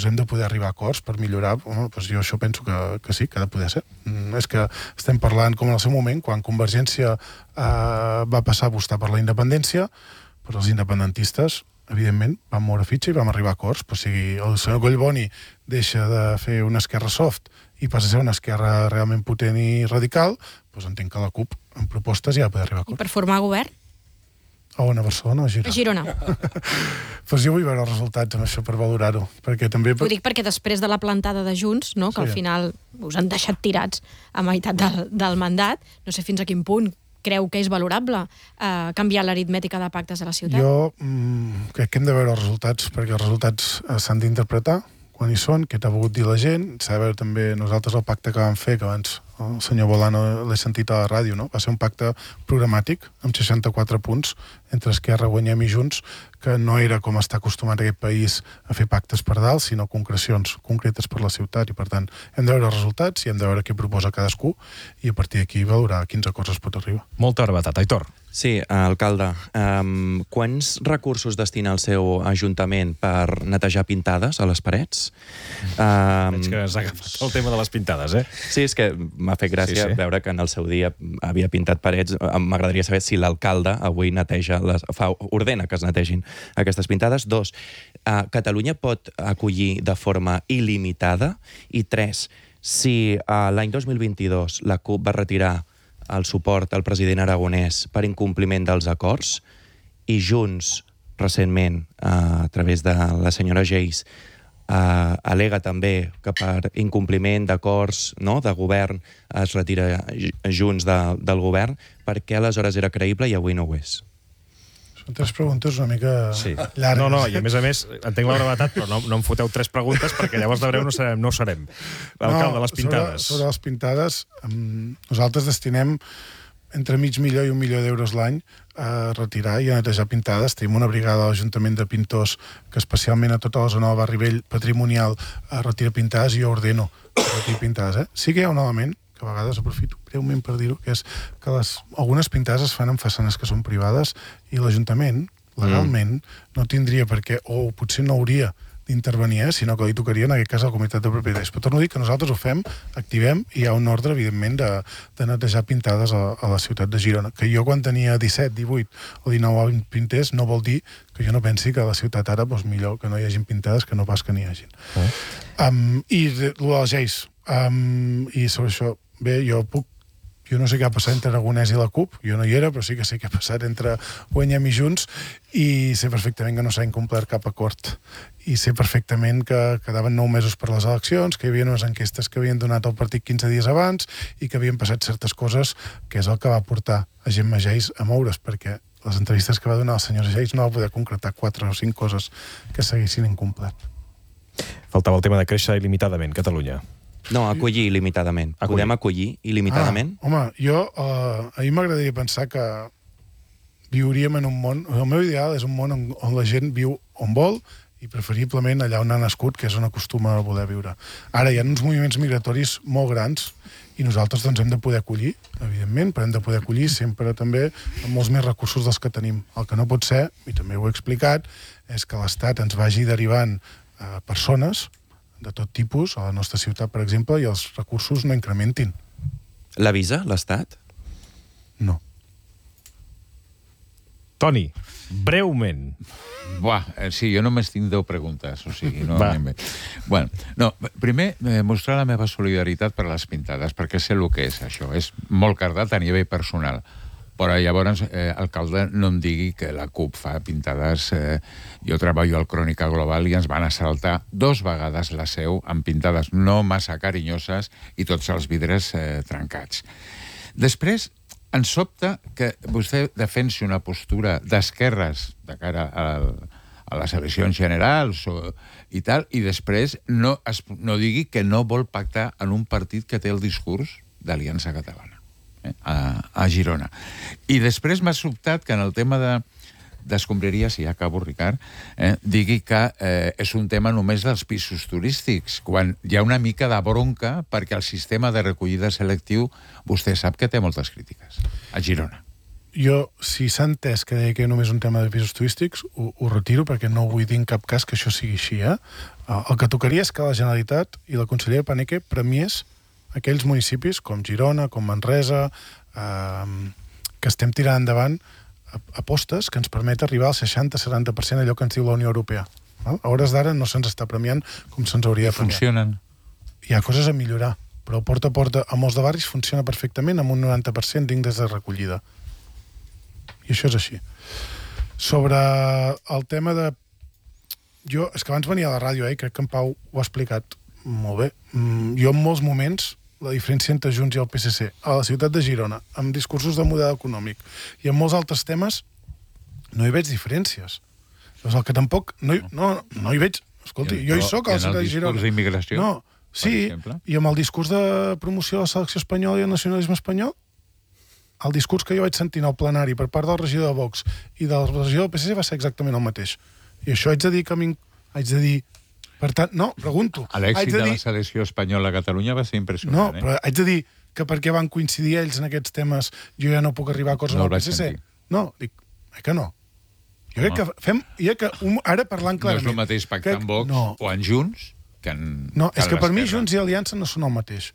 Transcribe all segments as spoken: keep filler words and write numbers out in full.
doncs hem de poder arribar a acords per millorar. Home, doncs jo això penso que, que sí, que ha de poder ser. Mm, és que estem parlant, com en el seu moment, quan Convergència eh, va passar a apostar per la independència, però els independentistes, evidentment, vam moure fitxa i vam arribar a acords. Però, o sigui, el senyor Collboni deixa de fer una esquerra soft i passa a ser una esquerra realment potent i radical, doncs entenc que la CUP, en propostes, ja ha de poder arribar a acords. I per formar govern? A on? A Barcelona o a Girona? A Girona. Doncs jo vull veure els resultats amb això per valorar-ho. Perquè també... Ho dic perquè després de la plantada de Junts, no, que Sí. al final us han deixat tirats a meitat del, del mandat, no sé fins a quin punt creu que és valorable eh, canviar l'aritmètica de pactes de la ciutat? Jo mm, crec que hem de veure els resultats, perquè els resultats eh, s'han d'interpretar quan hi són, què t'ha volgut dir la gent, saber també nosaltres el pacte que vam fer, que abans el senyor Bolano l'he sentit a la ràdio, no? Va ser un pacte programàtic amb seixanta-quatre punts entre Esquerra, Guanyem i Junts, que no era com està acostumat aquest país a fer pactes per dalt, sinó concrecions concretes per la ciutat, i per tant hem de veure els resultats i hem de veure què proposa cadascú i a partir d'aquí valorar a quins acords es pot arribar. Molta brevetat. Aitor. Sí, alcalde, um, quants recursos destina el seu ajuntament per netejar pintades a les parets? Um, Veig que has agafat el tema de les pintades, eh? Sí, és que m'ha fet gràcia sí, sí. veure que en el seu dia havia pintat parets. M'agradaria saber si l'alcalde avui neteja, les, fa, ordena que es netegin aquestes pintades. Dos, uh, Catalunya pot acollir de forma il·limitada? I tres, si uh, l'any dos mil vint-i-dos la CUP va retirar el suport al president aragonès per incompliment dels acords i Junts, recentment, a través de la senyora Geis, uh, al·lega també que per incompliment d'acords, no, de govern es retira Junts de, del govern, per què aleshores era creïble i avui no ho és? Són tres preguntes una mica sí. llargues. No, no, i a més a més, entenc la brevetat, però no, no em foteu tres preguntes perquè llavors de breu no serem. No serem. L'alcalde, no, les pintades. Sobre, sobre les pintades, um, nosaltres destinem entre mig milió i un milió d'euros l'any a retirar i a netejar pintades. Tenim una brigada a l'Ajuntament de Pintors que especialment a tota la zona del barri vell patrimonial retira pintades i jo ordeno retirar pintades. Eh? Sí que hi ha un element que a vegades aprofito breument per dir-ho, que és que les, algunes pintades es fan en façanes que són privades i l'Ajuntament, legalment, mm. no tindria per què, o potser no hauria d'intervenir, eh, sinó que li tocaria en aquest cas a la comunitat de propietaris. Però torno a dir que nosaltres ho fem, activem, i hi ha un ordre, evidentment, de, de netejar pintades a, a la ciutat de Girona. Que jo quan tenia disset, divuit o dinou pinters no vol dir que jo no pensi que a la ciutat ara doncs, millor que no hi hagin pintades que no pas que n'hi hagin. Mm. Um, I de, de les lleis, um, i sobre això, bé, jo puc jo no sé què ha passat entre Aragonès i la CUP, jo no hi era, però sí que sé què ha passat entre Guanyem i Junts, i sé perfectament que no s'ha incomplert cap acord. I sé perfectament que quedaven nou mesos per les eleccions, que hi havia unes enquestes que havien donat al partit quinze dies abans i que havien passat certes coses, que és el que va portar a Gemma Geis a moure's, perquè les entrevistes que va donar el senyor Geis no va poder concretar quatre o cinc coses que s'haguessin incomplert. Faltava el tema de créixer il·limitadament, Catalunya. No, acollir il·limitadament. Acollir. Podem acollir il·limitadament? Ah, home, jo, uh, a mi m'agradaria pensar que viuríem en un món... El meu ideal és un món on, on la gent viu on vol i preferiblement allà on ha nascut, que és on acostuma a voler viure. Ara hi ha uns moviments migratoris molt grans i nosaltres doncs, hem de poder acollir, evidentment, però hem de poder acollir sempre també amb molts més recursos dels que tenim. El que no pot ser, i també ho he explicat, és que l'Estat ens vagi derivant uh, persones de tot tipus a la nostra ciutat, per exemple, i els recursos no incrementin. L'avisa, l'Estat? No. Toni, breument. Buah, sí, jo només tinc deu preguntes, o sigui, no... Bueno, no, primer, eh, mostrar la meva solidaritat per a les pintades, perquè sé el que és això, és molt cardat a nivell personal. Però llavors, eh, alcalde, no em digui que la CUP fa pintades... Eh, jo treballo al Crònica Global i ens van assaltar dos vegades la seu amb pintades no massa carinyoses i tots els vidres eh, trencats. Després, em sobta que vostè defensi una postura d'esquerres de cara al, a les eleccions generals o, i tal, i després no, es, no digui que no vol pactar en un partit que té el discurs d'Aliança Catalana. A, a Girona. I després m'ha sobtat que en el tema de d'escombraria, si ja acabo, Ricard, eh, digui que eh, és un tema només dels pisos turístics, quan hi ha una mica de bronca perquè el sistema de recollida selectiu vostè sap que té moltes crítiques a Girona. jo, si s'ha entès que deia que només un tema de pisos turístics, ho, ho retiro perquè no vull dir en cap cas que això sigui així. Eh? El que tocaria és que la Generalitat i la consellera Paneque premiés aquells municipis com Girona, com Manresa, eh, que estem tirant endavant apostes que ens permet arribar al seixanta a setanta per cent allò que ens diu la Unió Europea. A hores d'ara no se'ns està premiant com se'ns hauria de premiar. Funcionen. Hi ha coses a millorar, però porta a porta a molts de barris funciona perfectament amb un noranta per cent d'índex de recollida. I això és així. Sobre el tema de... Jo, és que abans venia a la ràdio, eh, i crec que en Pau ho ha explicat molt bé. Jo en molts moments, la diferència entre Junts i el P S C, a la ciutat de Girona, amb discursos de model econòmic, i en molts altres temes, no hi veig diferències. Doncs el que tampoc... No hi, no, no hi veig... Escolti, jo hi soc a la ciutat de Girona. En el discurs d'immigració, no, sí, i amb el discurs de promoció de la selecció espanyola i el nacionalisme espanyol, el discurs que jo vaig sentir al plenari per part del regidor de Vox i del regidor del P S C va ser exactament el mateix. I això haig de dir que a mi... Haig de dir... Per tant, no, pregunto. L'èxit de, de dir... la selecció espanyola a Catalunya va ser impressionant. No, però haig de dir que perquè van coincidir ells en aquests temes jo ja no puc arribar a coses no amb el P S C. No, dic, eh que no. Jo crec que fem... Jo crec que un, ara parlant clarament... No és el mateix pactar amb Vox no. o en Junts que en... No, és que per mi Junts i Aliança no són el mateix.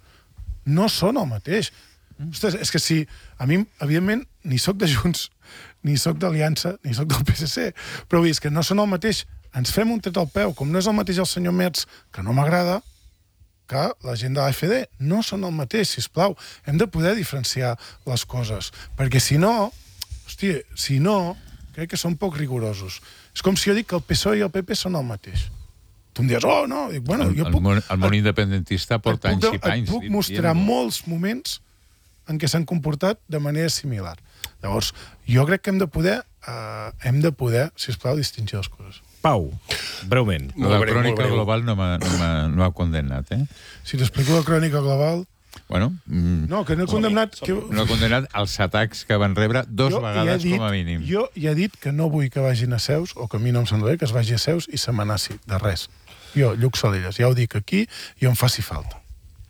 No són el mateix. Mm. Ostres, és que si... A mi, evidentment, ni soc de Junts, ni soc d'Aliança, ni soc del P S C, però vull dir, és que no són el mateix. Ens fem un tret al peu, com no és el mateix el senyor Merz, que no m'agrada, que la gent de l'A F D. No són el mateix, sisplau. Hem de poder diferenciar les coses. Perquè si no, hòstia, si no, crec que són poc rigorosos. És com si jo dic que el P S O E i el P P són el mateix. Tu em dius, oh, no. Dic, bueno, el, jo el, puc... Món, el món independentista porta anys i panys. Et puc mostrar molts moments en què s'han comportat de manera similar. Llavors, jo crec que hem de poder, uh, hem de poder, sisplau, distingir les coses. Pau, breument. La crònica global no m'ha no no ha condemnat, eh? Si t'explico la crònica global... Bueno... Mm, no, que no he condemnat... Que... No ha condemnat els atacs que van rebre dos jo vegades dit, com a mínim. Jo ja he dit que no vull que vagin a Seus, o que a mi no em sembla bé que es vagi a Seus i s'amenaci, de res. Jo, Lluc Salelles, ja ho dic aquí, i on faci falta.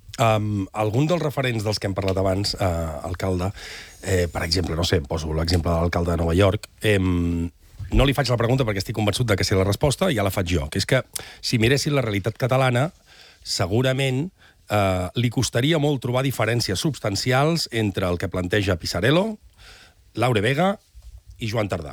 Um, algun dels referents dels que hem parlat abans, uh, alcalde, eh, per exemple, no sé, poso l'exemple de l'alcalde de Nova York, eh, no li faig la pregunta perquè estic convençut de que sé la resposta, ja la faig jo, que és que si miressin la realitat catalana, segurament eh, li costaria molt trobar diferències substancials entre el que planteja Pisarello, Laure Vega i Joan Tardà.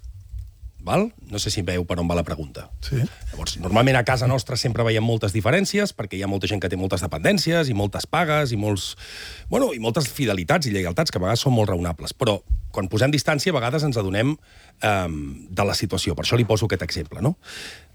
Val? No sé si veu per on va la pregunta. Sí. Llavors, normalment a casa nostra sempre veiem moltes diferències, perquè hi ha molta gent que té moltes dependències i moltes pagues i molts... Bueno, i moltes fidelitats i lleialtats que a vegades són molt raonables. Però quan posem distància, a vegades ens adonem um, de la situació. Per això li poso aquest exemple, no?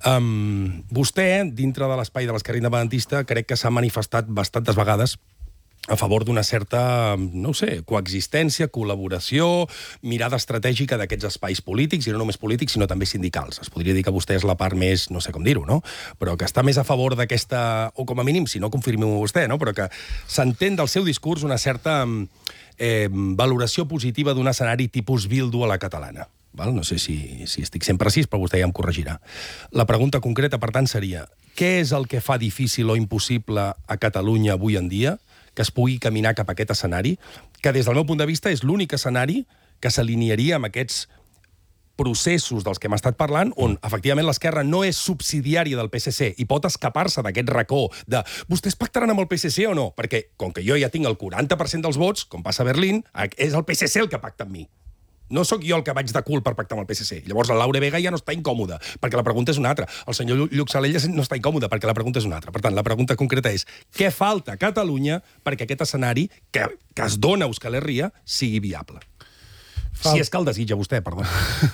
Um, vostè, dintre de l'espai de l'esquerra independentista, crec que s'ha manifestat bastantes vegades a favor d'una certa, no ho sé, coexistència, col·laboració, mirada estratègica d'aquests espais polítics, i no només polítics, sinó també sindicals. Es podria dir que vostè és la part més, no sé com dir-ho, no? Però que està més a favor d'aquesta, o com a mínim, si no, confirmi-ho vostè, no? Però que s'entén del seu discurs una certa eh, valoració positiva d'un escenari tipus Bildu a la catalana. Val? No sé si, si estic sent precís, però vostè ja em corregirà. La pregunta concreta, per tant, seria: què és el que fa difícil o impossible a Catalunya avui en dia que es pugui caminar cap a aquest escenari, que des del meu punt de vista és l'únic escenari que s'alinearia amb aquests processos dels que hem estat parlant, on, efectivament, l'esquerra no és subsidiària del P S C i pot escapar-se d'aquest racó de vostès pactaran amb el P S C o no? Perquè, com que jo ja tinc el quaranta per cent dels vots, com passa a Berlín, és el P S C el que pacta amb mi. No sóc jo el que vaig de cul per pactar amb el P S C. Llavors el Laure Vega ja no està incòmode, perquè la pregunta és una altra. El senyor Lluc Salelles no està incòmode, perquè la pregunta és una altra. Per tant, la pregunta concreta és: què falta a Catalunya perquè aquest escenari que, que es dona a Euskal Herria sigui viable? Fal... Si és que el desitja vostè, perdó.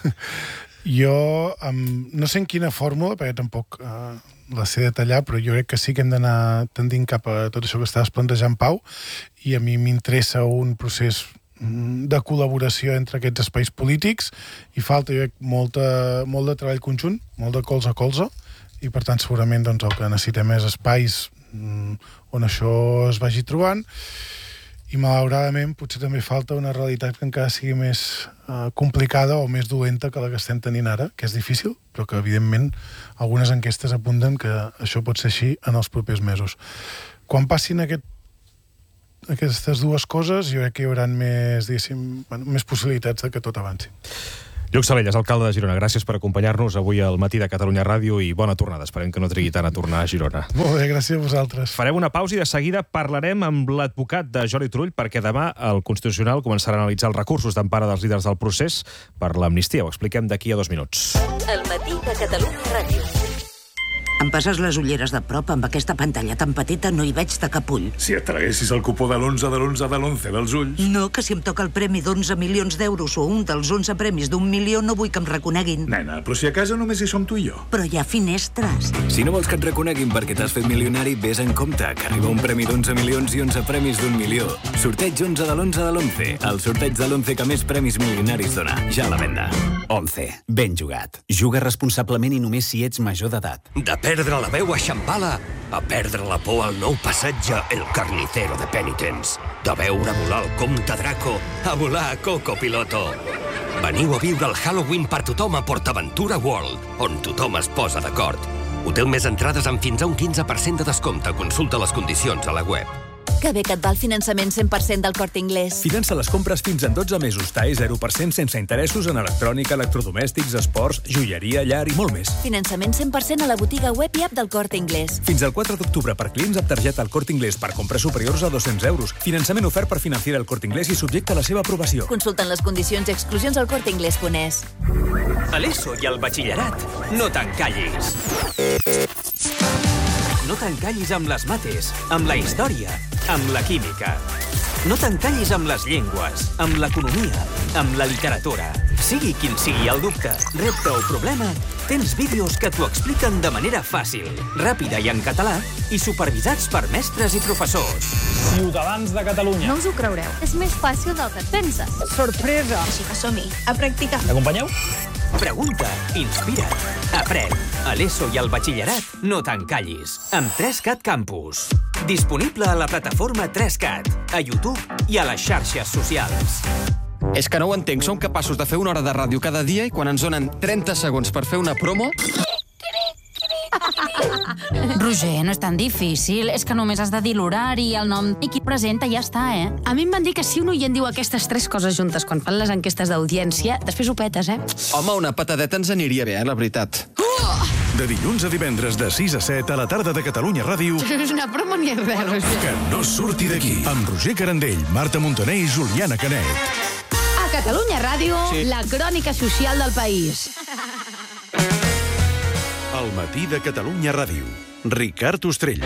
Jo um, no sé en quina fórmula, perquè tampoc uh, la sé detallar, però jo crec que sí que hem d'anar tendint cap a tot això que estaves plantejant, Pau, i a mi m'interessa un procés de col·laboració entre aquests espais polítics, i falta, jo crec, molta, molt de treball conjunt, molt de colze a colze, i per tant segurament doncs, el que necessitem és espais mm, on això es vagi trobant, i malauradament potser també falta una realitat que encara sigui més uh, complicada o més dolenta que la que estem tenint ara, que és difícil, però que evidentment algunes enquestes apunten que això pot ser així en els propers mesos. Quan passin aquest aquestes dues coses, jo crec que hi haurà més, diguéssim, bueno, més possibilitats de que tot avanci. Lluc Salelles, alcalde de Girona, gràcies per acompanyar-nos avui al matí de Catalunya Ràdio i bona tornada. Esperem que no trigui tant a tornar a Girona. Molt bé, gràcies a vosaltres. Farem una pausa i de seguida parlarem amb l'advocat de Jordi Turull perquè demà el Constitucional començarà a analitzar els recursos d'empara dels líders del procés per l'amnistia. Ho expliquem d'aquí a dos minuts. El matí de Catalunya Ràdio. Em passes les ulleres de prop, amb aquesta pantalla tan petita no hi veig de cap ull. Si et traguessis el cupó de l'onze de l'onze de l'onze dels ulls... No, que si em toca el premi d'onze milions d'euros o un dels onze premis d'un milió no vull que em reconeguin. Nena, però si a casa només hi som tu i jo. Però hi ha finestres. Si no vols que et reconeguin perquè t'has fet milionari, vés en compte, que arriba un premi d'onze milions i onze premis d'un milió. Sorteig onze de l'onze de l'onze. El sorteig de l'onze que més premis milionaris dona. Ja a la venda. onze. Ben jugat. Juga responsablement i només si ets major d'edat. De perdre la veu a Shambhala a perdre la por al nou passatge El Carnicero de Penitents. De veure volar el comte Draco a volar a Coco Piloto. Veniu a viure el Halloween per tothom a PortAventura World, on tothom es posa d'acord. Hotel més entrades amb fins a un quinze per cent de descompte. Consulta les condicions a la web. Que bé que et va el finançament cent per cent del Corte Inglés. Finança les compres fins en dotze mesos. T A E zero per cent sense interessos en electrònica, electrodomèstics, esports, joieria, llar i molt més. Finançament cent per cent a la botiga web i app del Corte Inglés. Fins al quatre d'octubre per clients amb targeta al Corte Inglés per compres superiors a dos-cents euros. Finançament ofert per Financiera el Corte Inglés i subjecte a la seva aprovació. Consulten les condicions i exclusions al corte inglés punt es. A l'ESO i al batxillerat, no t'encallis. No t'encallis amb les mates, amb la història, amb la química. No t'encallis amb les llengües, amb l'economia, amb la literatura. Sigui quin sigui el dubte, repte o problema, tens vídeos que t'ho expliquen de manera fàcil, ràpida i en català, i supervisats per mestres i professors. Ciutadans de Catalunya. No us ho creureu. És més fàcil del que et penses. Sorpresa! Així que som-hi, a practicar. M'acompanyeu? Pregunta, inspira, aprèn. A l'ESO i al batxillerat, no t'encallis. Amb tres cat Campus. Disponible a la plataforma tres cat, a YouTube i a les xarxes socials. És que no ho entenc. Som capaços de fer una hora de ràdio cada dia i quan ens donen trenta segons per fer una promo... Roger, no és tan difícil. És que només has de dir l'horari, el nom i qui presenta i ja està, eh? A mi em van dir que si un oient diu aquestes tres coses juntes quan fan les enquestes d'audiència, després ho petes, eh? Home, una patadeta ens aniria bé, eh, la veritat. Uh! De dilluns a divendres de sis a set a la tarda de Catalunya Ràdio. És una promo ni res, Roger. Que no surti d'aquí. Amb Roger Carandell, Marta Montaner i Juliana Canet. A Catalunya Ràdio, sí. La crònica social del país. El matí de Catalunya Ràdio. Ricard Ostrell.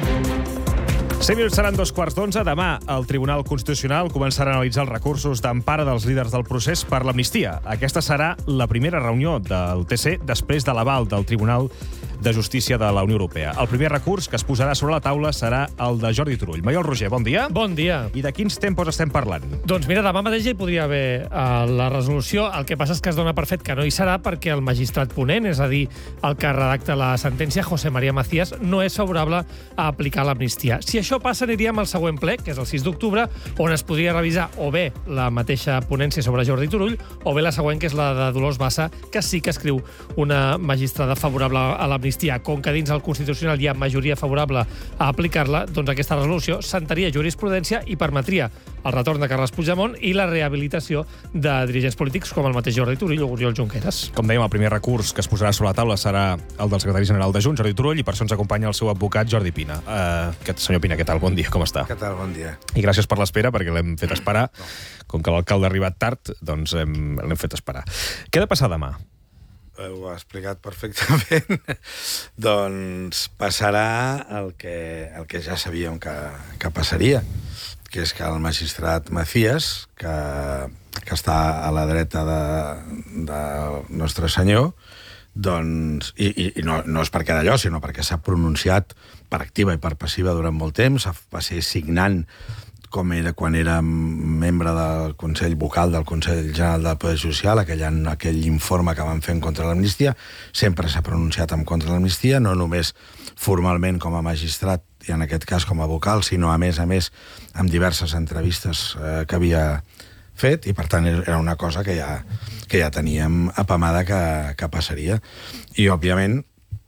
cinc minuts seran dos quarts d'onze. Demà el Tribunal Constitucional començarà a analitzar els recursos d'empara dels líders del procés per l'amnistia. Aquesta serà la primera reunió del T C després de l'aval del Tribunal de Justícia de la Unió Europea. El primer recurs que es posarà sobre la taula serà el de Jordi Turull. Maiol Roger, bon dia. Bon dia. I de quins tempos estem parlant? Doncs mira, demà mateix ja hi podria haver uh, la resolució. El que passa és que es dona per fet que no hi serà perquè el magistrat ponent, és a dir, el que redacta la sentència, José María Macías, no és favorable a aplicar l'amnistia. Si això passa, aniríem al següent ple, que és el sis d'octubre, on es podria revisar o bé la mateixa ponència sobre Jordi Turull o bé la següent, que és la de Dolors Bassa, que sí que escriu una magistrada favorable a l'amnistia. Com que dins el Constitucional hi ha majoria favorable a aplicar-la, doncs aquesta resolució sentaria jurisprudència i permetria el retorn de Carles Puigdemont i la rehabilitació de dirigents polítics com el mateix Jordi Turull o Oriol Junqueras. Com dèiem, el primer recurs que es posarà sobre la taula serà el del secretari general de Junts, Jordi Turull, i per això ens acompanya el seu advocat, Jordi Pina. Uh, senyor Pina, què tal? Bon dia, com està? Què tal? Bon dia. I gràcies per l'espera, perquè l'hem fet esperar. Com que l'alcalde ha arribat tard, doncs l'hem fet esperar. Què ha de passar demà? Ho ha explicat perfectament. Doncs passarà el que, el que ja sabíem que, que passaria, que és que el magistrat Macías, que, que està a la dreta de, de Nostre Senyor, doncs, i, i, i no, no és perquè d'allò, sinó perquè s'ha pronunciat per activa i per passiva durant molt temps, va ser signant com era quan era membre del Consell Vocal del Consell General del Poder Social, aquell, aquell informe que van fer en contra de l'amnistia, sempre s'ha pronunciat en contra de l'amnistia, no només formalment com a magistrat, i en aquest cas com a vocal, sinó a més a més amb diverses entrevistes eh, que havia fet, i per tant era una cosa que ja, que ja teníem apamada que, que passaria. I, òbviament,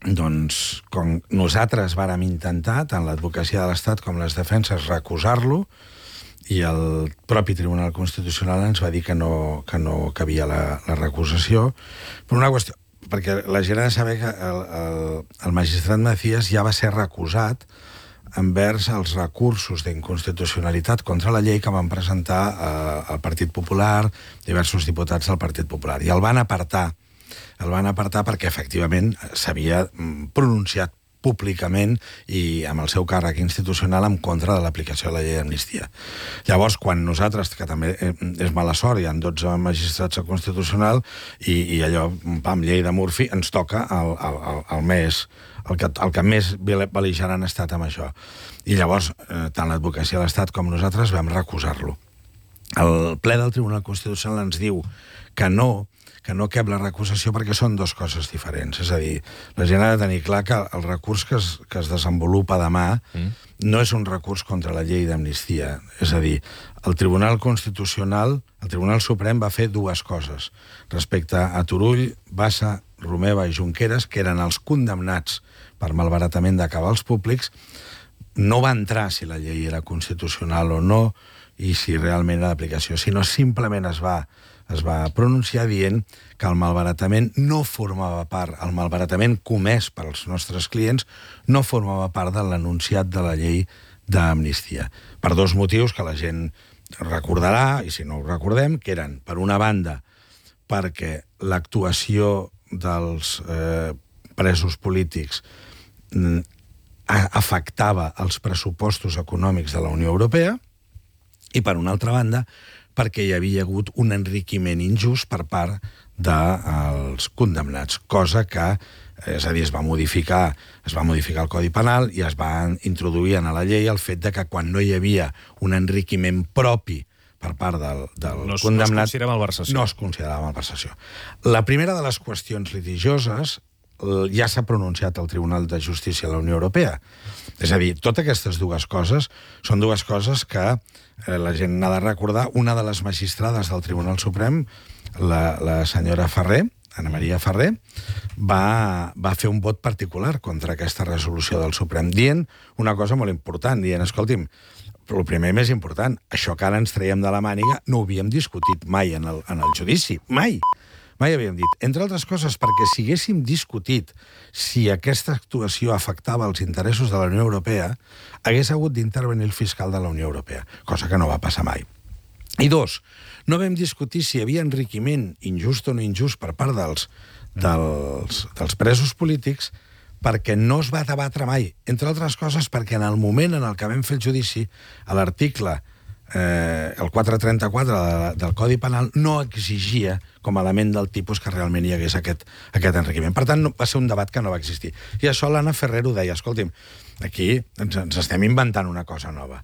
doncs, com nosaltres vàrem intentar, tant l'advocacia de l'Estat com les defenses, recusar-lo, i el propi Tribunal Constitucional ens va dir que no, que no cabia la, la recusació, per una qüestió, perquè la gent ha de saber que el, el, el magistrat Macías ja va ser recusat envers els recursos d'inconstitucionalitat contra la llei que van presentar eh, el Partit Popular, diversos diputats del Partit Popular, i el van apartar, el van apartar perquè efectivament s'havia pronunciat públicament i amb el seu càrrec institucional en contra de l'aplicació de la llei d'amnistia. Llavors, quan nosaltres, que també és mala sort, hi ha dotze magistrats al Constitucional, i, i allò, pam, llei de Murphy, ens toca el, el, el, el més... El que, el que més bel·ligerant ha estat amb això. I llavors, eh, tant l'advocacia de l'Estat com nosaltres vam recusar-lo. El ple del Tribunal Constitucional ens diu que no, que no cap la recusació perquè són dues coses diferents. És a dir, la gent ha de tenir clar que el recurs que es, que es desenvolupa demà mm. no és un recurs contra la llei d'amnistia. És a dir, el Tribunal Constitucional, el Tribunal Suprem va fer dues coses respecte a Turull, Bassa, Romeva i Junqueras, que eren els condemnats per malbaratament de cabals públics. No va entrar si la llei era constitucional o no i si realment era d'aplicació, sinó simplement es va, es va pronunciar dient que el malbaratament no formava part, el malbaratament comès pels nostres clients no formava part de l'enunciat de la llei d'amnistia. Per dos motius que la gent recordarà, i si no ho recordem, que eren, per una banda, perquè l'actuació dels eh, presos polítics mm, afectava els pressupostos econòmics de la Unió Europea, i per una altra banda, perquè hi havia hagut un enriquiment injust per part dels condemnats, cosa que, és a dir, es va modificar, es va modificar el Codi Penal i es va introduir en la llei el fet de que quan no hi havia un enriquiment propi per part del, del no es, condemnat... No es considera malversació. No es considerava malversació. La primera de les qüestions litigioses ja s'ha pronunciat al Tribunal de Justícia de la Unió Europea. És a dir, totes aquestes dues coses són dues coses que eh, la gent ha de recordar. Una de les magistrades del Tribunal Suprem, la, la senyora Ferrer, Ana Maria Ferrer, va, va fer un vot particular contra aquesta resolució del Suprem, dient una cosa molt important, dient, escolti'm, però el primer i més important, això que ara ens traiem de la màniga no ho havíem discutit mai en el, en el judici, mai. Mai havíem dit. Entre altres coses, perquè si haguéssim discutit si aquesta actuació afectava els interessos de la Unió Europea, hagués hagut d'intervenir el fiscal de la Unió Europea, cosa que no va passar mai. I dos, no vam discutir si hi havia enriquiment injust o no injust per part dels, dels, dels presos polítics, perquè no es va debatre mai. Entre altres coses, perquè en el moment en el que vam fer el judici, a l'article eh, el quatre trenta-quatre de, del Codi Penal no exigia com a element del tipus que realment hi hagués aquest, aquest enriquiment. Per tant, no, va ser un debat que no va existir. I això l'Anna Ferrero deia, escolti'm, aquí ens, ens estem inventant una cosa nova.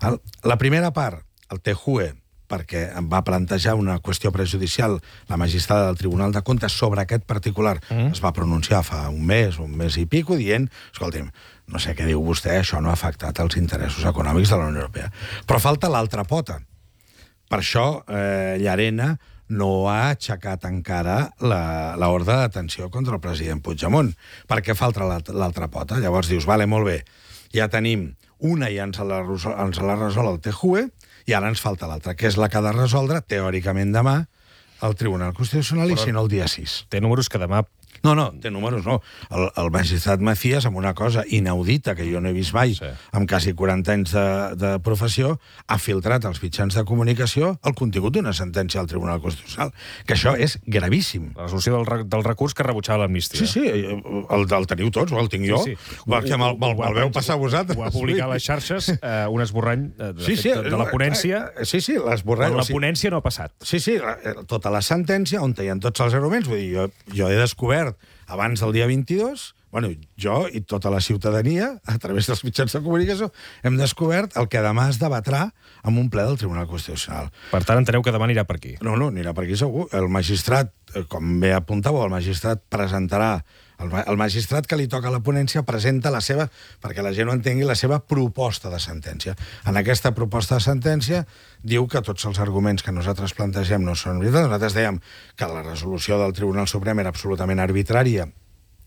La primera part, el T J U E, perquè em va plantejar una qüestió prejudicial la magistrada del Tribunal de Comptes sobre aquest particular, mm. es va pronunciar fa un mes, un mes i pico, dient, escolti'm, no sé què diu vostè, això no ha afectat els interessos econòmics de la Unió Europea. Però falta l'altra pota. Per això, eh, Llarena no ha aixecat encara l'ordre de detenció contra el president Puigdemont, perquè falta l'altra pota. Llavors dius, vale, molt bé, ja tenim una i ens la, ens la resol el T J U E, i ara ens falta l'altra, que és la que ha de resoldre, teòricament demà, el Tribunal Constitucional, però, i si no el dia sis. Té números que demà... No, no, té números, no. El, el magistrat Macías, amb una cosa inaudita que jo no he vist mai, sí. amb quasi quaranta anys de, de professió, ha filtrat als mitjans de comunicació el contingut d'una sentència del Tribunal Constitucional, que això és gravíssim. La resolució del, del recurs que rebutjava l'amnistia. Sí, sí, el, el teniu tots, o el tinc jo, sí, sí. perquè me'l me, me veu passar a vosaltres. Ho ha publicat a les xarxes, eh, un esborrany eh, de, sí, sí, de, de la ponència. Sí, sí, l'esborrany. La ponència no ha passat. Sí, sí, tota la sentència, on hi ha tots els arguments, vull dir, jo, jo he descobert abans del dia vint-i-dos, bueno, jo i tota la ciutadania, a través dels mitjans de comunicació, hem descobert el que demà es debatrà en un ple del Tribunal Constitucional. Per tant, enteneu que demà anirà per aquí? No, no, anirà per aquí segur. El magistrat, com bé apuntava, el magistrat presentarà, el, el magistrat que li toca la ponència presenta la seva, perquè la gent ho entengui, la seva proposta de sentència. En aquesta proposta de sentència diu que tots els arguments que nosaltres plantegem no són veritat. Nosaltres dèiem que la resolució del Tribunal Suprem era absolutament arbitrària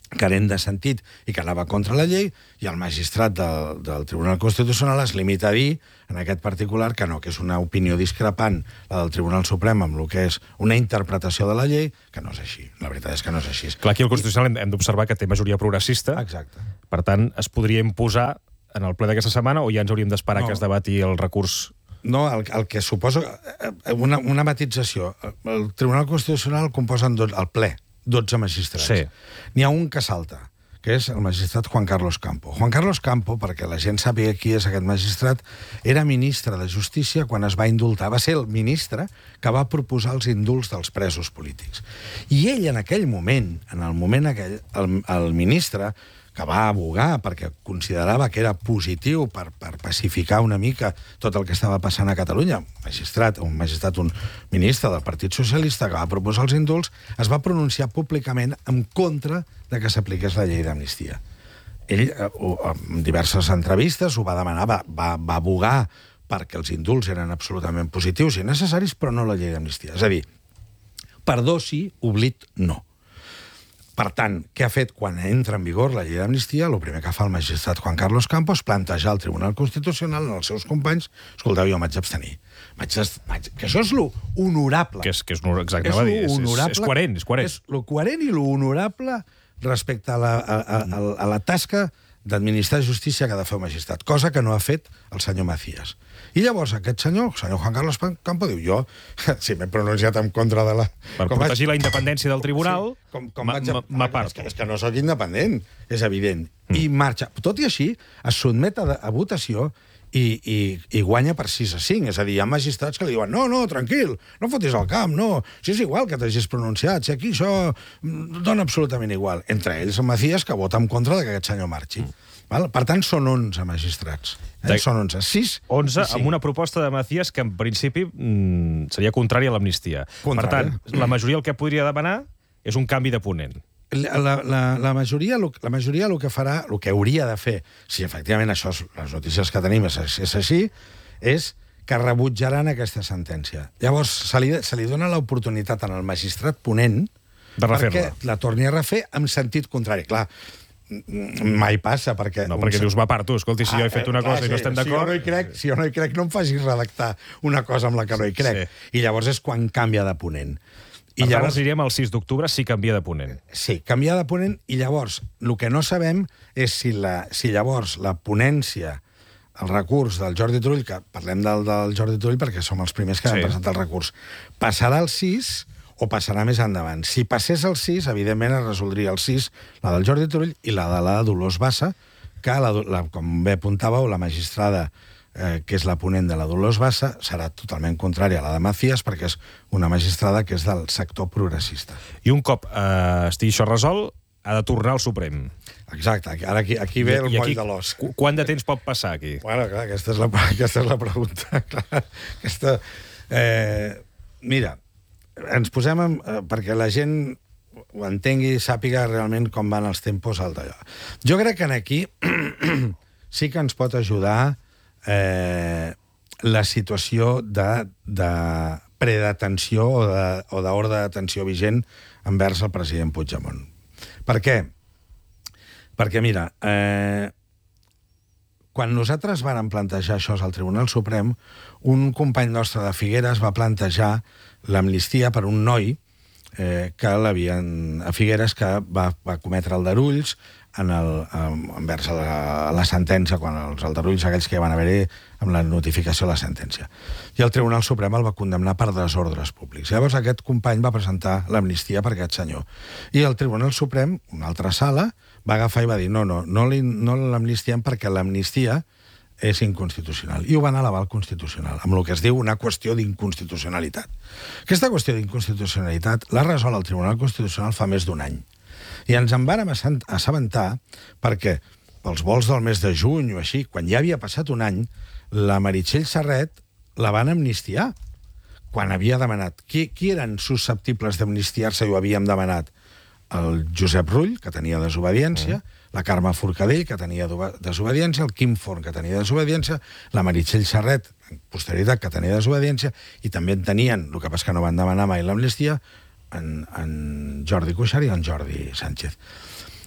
carent de sentit i que anava contra la llei, i el magistrat del, del Tribunal Constitucional es limita a dir, en aquest particular, que no, que és una opinió discrepant, la del Tribunal Suprem, amb el que és una interpretació de la llei, que no és així. La veritat és que no és així. Clar, aquí el Constitucional hem, hem d'observar que té majoria progressista. Exacte. Per tant, es podria imposar en el ple d'aquesta setmana o ja ens hauríem d'esperar No. que es debati el recurs? No, el, el que suposo... Una, una matització. El Tribunal Constitucional composen do, el ple, dotze magistrats. Sí. N'hi ha un que salta, que és el magistrat Juan Carlos Campo. Juan Carlos Campo, perquè la gent sàpiga qui és aquest magistrat, era ministre de Justícia quan es va indultar. Va ser el ministre que va proposar els indults dels presos polítics. I ell, en aquell moment, en el moment aquell, el, el ministre, que va abogar perquè considerava que era positiu per, per pacificar una mica tot el que estava passant a Catalunya, un magistrat, un magistrat, un ministre del Partit Socialista que va proposar els indults, es va pronunciar públicament en contra de que s'apliqués la llei d'amnistia. Ell, en diverses entrevistes, ho va demanar, va, va, va abogar perquè els indults eren absolutament positius i necessaris, però no la llei d'amnistia. És a dir, perdó sí, oblit no. Per tant, què ha fet quan entra en vigor la llei d'amnistia? El primer que fa el magistrat Juan Carlos Campos és plantejar al Tribunal Constitucional als seus companys, escolteu, jo m'haig d'abstenir. Que això és lo honorable. Que és, que és exacte, és, dir, és, és, és coherent, és coherent. És lo coherent i lo honorable respecte a la, a, a, a, a la tasca d'administrar justícia que ha de fer el magistrat, cosa que no ha fet el senyor Macías. I llavors aquest senyor, el senyor Juan Carlos Campo, diu, jo, si m'he pronunciat en contra de la... Per com protegir vaig... la independència del tribunal, sí, com, com vaig... m'aparto. És, que, és que no sóc independent, és evident. Mm. I marxa. Tot i així, es sotmet a, a votació i, i, i guanya per sis a cinc. És a dir, hi ha magistrats que li diuen, no, no, tranquil, no fotis al camp, no, si és igual que t'hagis pronunciat, si aquí això dona absolutament igual. Entre ells el Macías, que vota en contra que aquest senyor marxi. Mm. Val? Per tant, són onze magistrats. Eh? De... Són onze. sis onze amb una proposta de Macías que, en principi, mmm, seria contrària a l'amnistia. Per tant, la majoria el que podria demanar és un canvi de ponent. La, la, la, la, majoria, la majoria el que farà, el que hauria de fer, si efectivament això, les notícies que tenim és, és així, és que rebutjaran aquesta sentència. Llavors, se li, se li dona l'oportunitat al magistrat ponent de perquè la torni a refer en sentit contrari. Clar, mai passa, perquè... No, perquè dius, va part tu, escolti, si ah, jo he fet una cosa clar, i no estem d'acord... Si, no si jo no hi crec, no em facis redactar una cosa amb la que no hi crec. Sí. I llavors és quan canvia de ponent. I per llavors, tant, anirem el sis d'octubre si canvia de ponent. Sí, canvia de ponent, i llavors el que no sabem és si, la, si llavors la ponència, el recurs del Jordi Turull, que parlem del, del Jordi Turull perquè som els primers que sí. han presentat el recurs, passarà al sis o passarà més endavant. Si passés el sis, evidentment es resoldria el sis, la del Jordi Turull i la de la Dolors Bassa, que, la, la, com bé apuntàveu, la magistrada, eh, que és la ponent de la Dolors Bassa, serà totalment contrària a la de Macías, perquè és una magistrada que és del sector progressista. I un cop eh, estigui això resolt, ha de tornar al Suprem. Exacte, ara aquí, aquí ve el moll de l'os. Quant de temps pot passar aquí? Bueno, clar, aquesta és la, aquesta és la pregunta. Clar, aquesta, eh, mira, ens posem en, eh, perquè la gent ho entengui i sàpiga realment com van els tempos al d'allò. Jo crec que aquí sí que ens pot ajudar eh, la situació de, de predetenció o d'ordre de detenció vigent envers el president Puigdemont. Per què? Perquè, mira, eh, quan nosaltres vàrem plantejar això al Tribunal Suprem, un company nostre de Figueres va plantejar l'amnistia per un noi eh, que l'havien a Figueres que va, va cometre aldarulls en el, envers la, la sentència, quan els aldarulls aquells que hi van haver-hi amb la notificació de la sentència. I el Tribunal Suprem el va condemnar per desordres públics. Llavors aquest company va presentar l'amnistia per aquest senyor. I el Tribunal Suprem, una altra sala, va agafar i va dir no, no, no l'amnistiem perquè l'amnistia és inconstitucional. I ho van elevar al Constitucional, amb el que es diu una qüestió d'inconstitucionalitat. Aquesta qüestió d'inconstitucionalitat l'ha resolt el Tribunal Constitucional fa més d'un any. I ens en vàrem assabentar perquè pels vols del mes de juny o així, quan ja havia passat un any, la Meritxell Serret la van amnistiar quan havia demanat. Qui, qui eren susceptibles d'amnistiar-se i ho havíem demanat? El Josep Rull, que tenia desobediència, mm. la Carme Forcadell, que tenia desobediència, el Quim Forn, que tenia desobediència, la Meritxell Serret, en posterioritat, que tenia desobediència, i també en tenien, el que passa que no van demanar mai l'amnistia, en, en Jordi Cuixart i en Jordi Sánchez.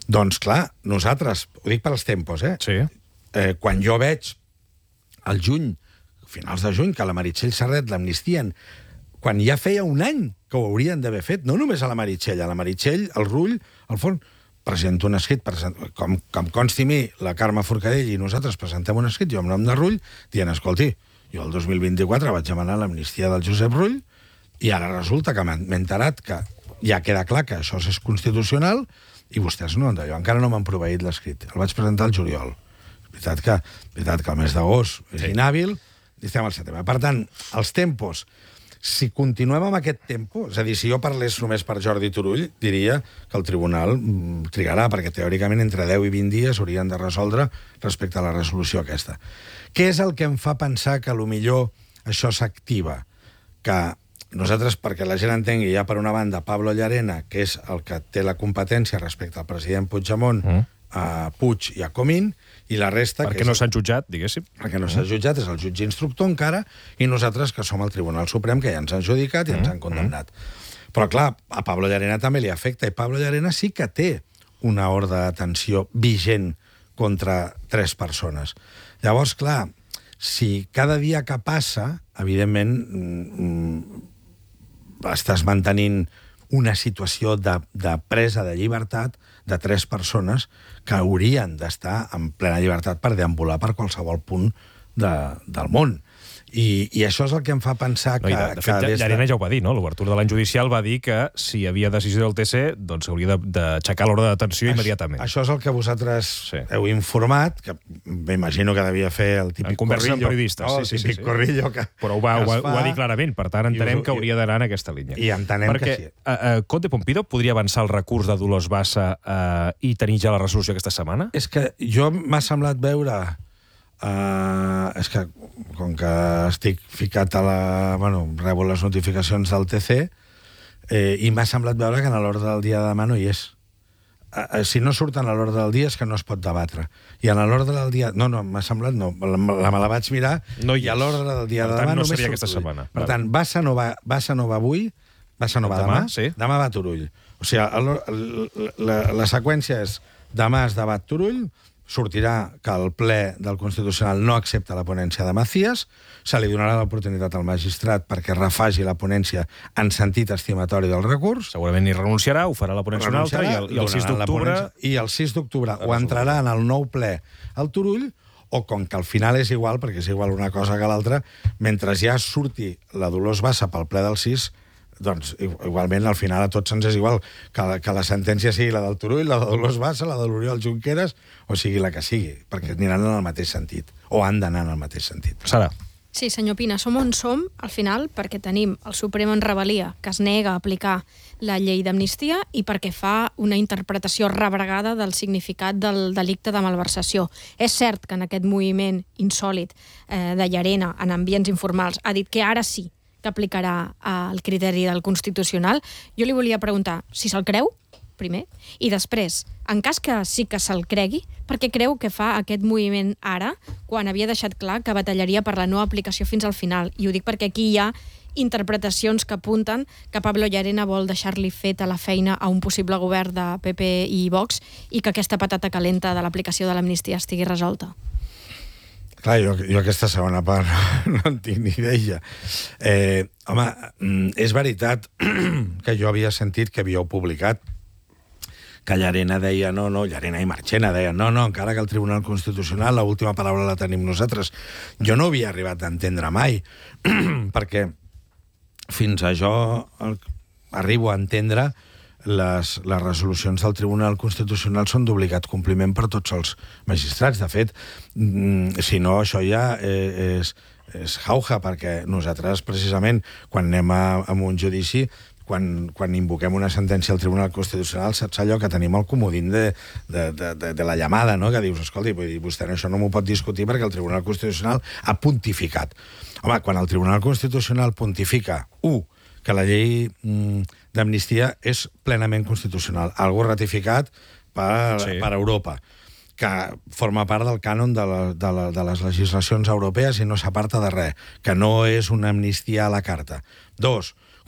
Doncs, clar, nosaltres, ho dic per als tempos, eh? Sí. Eh, quan jo veig al juny, finals de juny, que la Meritxell Serret l'amnistien, quan ja feia un any que ho haurien d'haver fet, no només a la Meritxell, a la Meritxell, el Rull, al fons, presento un escrit, present, com, com consti mi, la Carme Forcadell i nosaltres presentem un escrit, jo amb nom de Rull, dient, escolti, jo el dos mil vint-i-quatre vaig demanar l'amnistia del Josep Rull i ara resulta que m'he enterat que ja queda clar que això és constitucional i vostès no, jo encara no m'han proveït l'escrit. El vaig presentar al juliol. És veritat que, és veritat que el mes d'agost és sí. inhàbil i estem al setembre. Per tant, els tempos, si continuem amb aquest tempo, és a dir, si jo parlés només per Jordi Turull, diria que el tribunal trigarà, perquè teòricament entre deu i vint dies haurien de resoldre respecte a la resolució aquesta. Què és el que em fa pensar que potser això s'activa? Que nosaltres, perquè la gent entengui, hi ha per una banda Pablo Llarena, que és el que té la competència respecte al president Puigdemont, mm. a Puig i a Comín, i la resta... Perquè no s'han jutjat, diguéssim. Perquè no s'ha jutjat, és el jutge instructor encara, i nosaltres, que som el Tribunal Suprem, que ja ens han judicat i ens han condemnat. Però, clar, a Pablo Llarena també li afecta, i Pablo Llarena sí que té una ordre de detenció vigent contra tres persones. Llavors, clar, si cada dia que passa, evidentment, estàs mantenint una situació de, de presa de llibertat de tres persones que haurien d'estar en plena llibertat per deambular per qualsevol punt de, del món. I, I això és el que em fa pensar que... No, de, de fet, Llarena ja ho va dir, no? L'obertura de l'any judicial va dir que si hi havia decisió del T C, doncs s'hauria d'aixecar l'ordre de detenció això, immediatament. Això és el que vosaltres sí. heu informat, que m'imagino que devia fer el típic en conversa corrillo. Amb periodistes, oh, sí, sí, típic sí, sí. corrillo que, Però ho va, que ho, va, fa... ho va dir clarament, per tant entenem que hauria d'anar en aquesta línia. I entenem Perquè, que sí. Perquè uh, Conde Pompido podria avançar el recurs de Dolors Bassa uh, i tenir ja la resolució aquesta setmana? És que jo m'ha semblat veure... Uh, és que, com que estic ficat a la... Bueno, rebo les notificacions del T C, eh, i m'ha semblat veure que en l'ordre del dia de demà no hi és. Uh, si no surten a l'ordre del dia és que no es pot debatre. I en l'ordre del dia... No, no, m'ha semblat no. La, la, me la vaig mirar no i a l'ordre del dia de demà no només seria surt aquesta Turull. setmana. Per vale. tant, Bassa no va, Bassa no va avui, Bassa no va demà, demà, sí. demà va Turull. O sigui, el, la, la, la seqüència és demà es debat Turull, sortirà que el ple del Constitucional no accepta la ponència de Macías, se li donarà l'oportunitat al magistrat perquè refagi la ponència en sentit estimatori del recurs. Segurament hi renunciarà, ho farà la ponència una altra, i el, i el sis d'octubre... I el sis d'octubre o entrarà en el nou ple al Turull, o com que al final és igual, perquè és igual una cosa que l'altra, mentre ja surti la Dolors Bassa pel ple del sis, doncs igualment al final a tots ens és igual que la, que la sentència sigui la del Turull, la de Dolors Bassa, la de l'Oriol Junqueras, o sigui la que sigui, perquè aniran en el mateix sentit, o han d'anar en el mateix sentit. Sara. Sí, senyor Pina, som on som, al final, perquè tenim el Suprem en rebel·lia, que es nega a aplicar la llei d'amnistia i perquè fa una interpretació rebregada del significat del delicte de malversació. És cert que en aquest moviment insòlid eh, de Llarena, en ambients informals, ha dit que ara sí que aplicarà el criteri del Constitucional. Jo li volia preguntar si se'l creu, primer, i després, en cas que sí que se'l cregui, per què creu que fa aquest moviment ara, quan havia deixat clar que batallaria per la no aplicació fins al final? I ho dic perquè aquí hi ha interpretacions que apunten que Pablo Llarena vol deixar-li feta la feina a un possible govern de P P i Vox i que aquesta patata calenta de l'aplicació de l'amnistia estigui resolta. Clar, jo, jo aquesta segona part no, no en tinc ni idea. Eh, home, és veritat que jo havia sentit que havíeu publicat que Llarena deia no, no, Llarena i Marchena deia no, no, encara que el Tribunal Constitucional l'última paraula la tenim nosaltres. Jo no havia arribat a entendre mai, perquè fins a jo arribo a entendre les, les resolucions del Tribunal Constitucional són d'obligat compliment per tots els magistrats. De fet, si no, això ja és, és jauja, perquè nosaltres, precisament, quan anem a, a un judici, quan, quan invoquem una sentència al Tribunal Constitucional, saps allò que tenim el comodín de, de, de, de, de la llamada, no? Que dius, escolti, vostè això no m'ho pot discutir perquè el Tribunal Constitucional ha pontificat. Home, quan el Tribunal Constitucional pontifica, u, que la llei mm, d'amnistia és plenament constitucional, algo ratificat per, sí. per Europa, que forma part del cànon de, la, de, la, de les legislacions europees i no s'aparta de res, que no és una amnistia a la carta. Dos,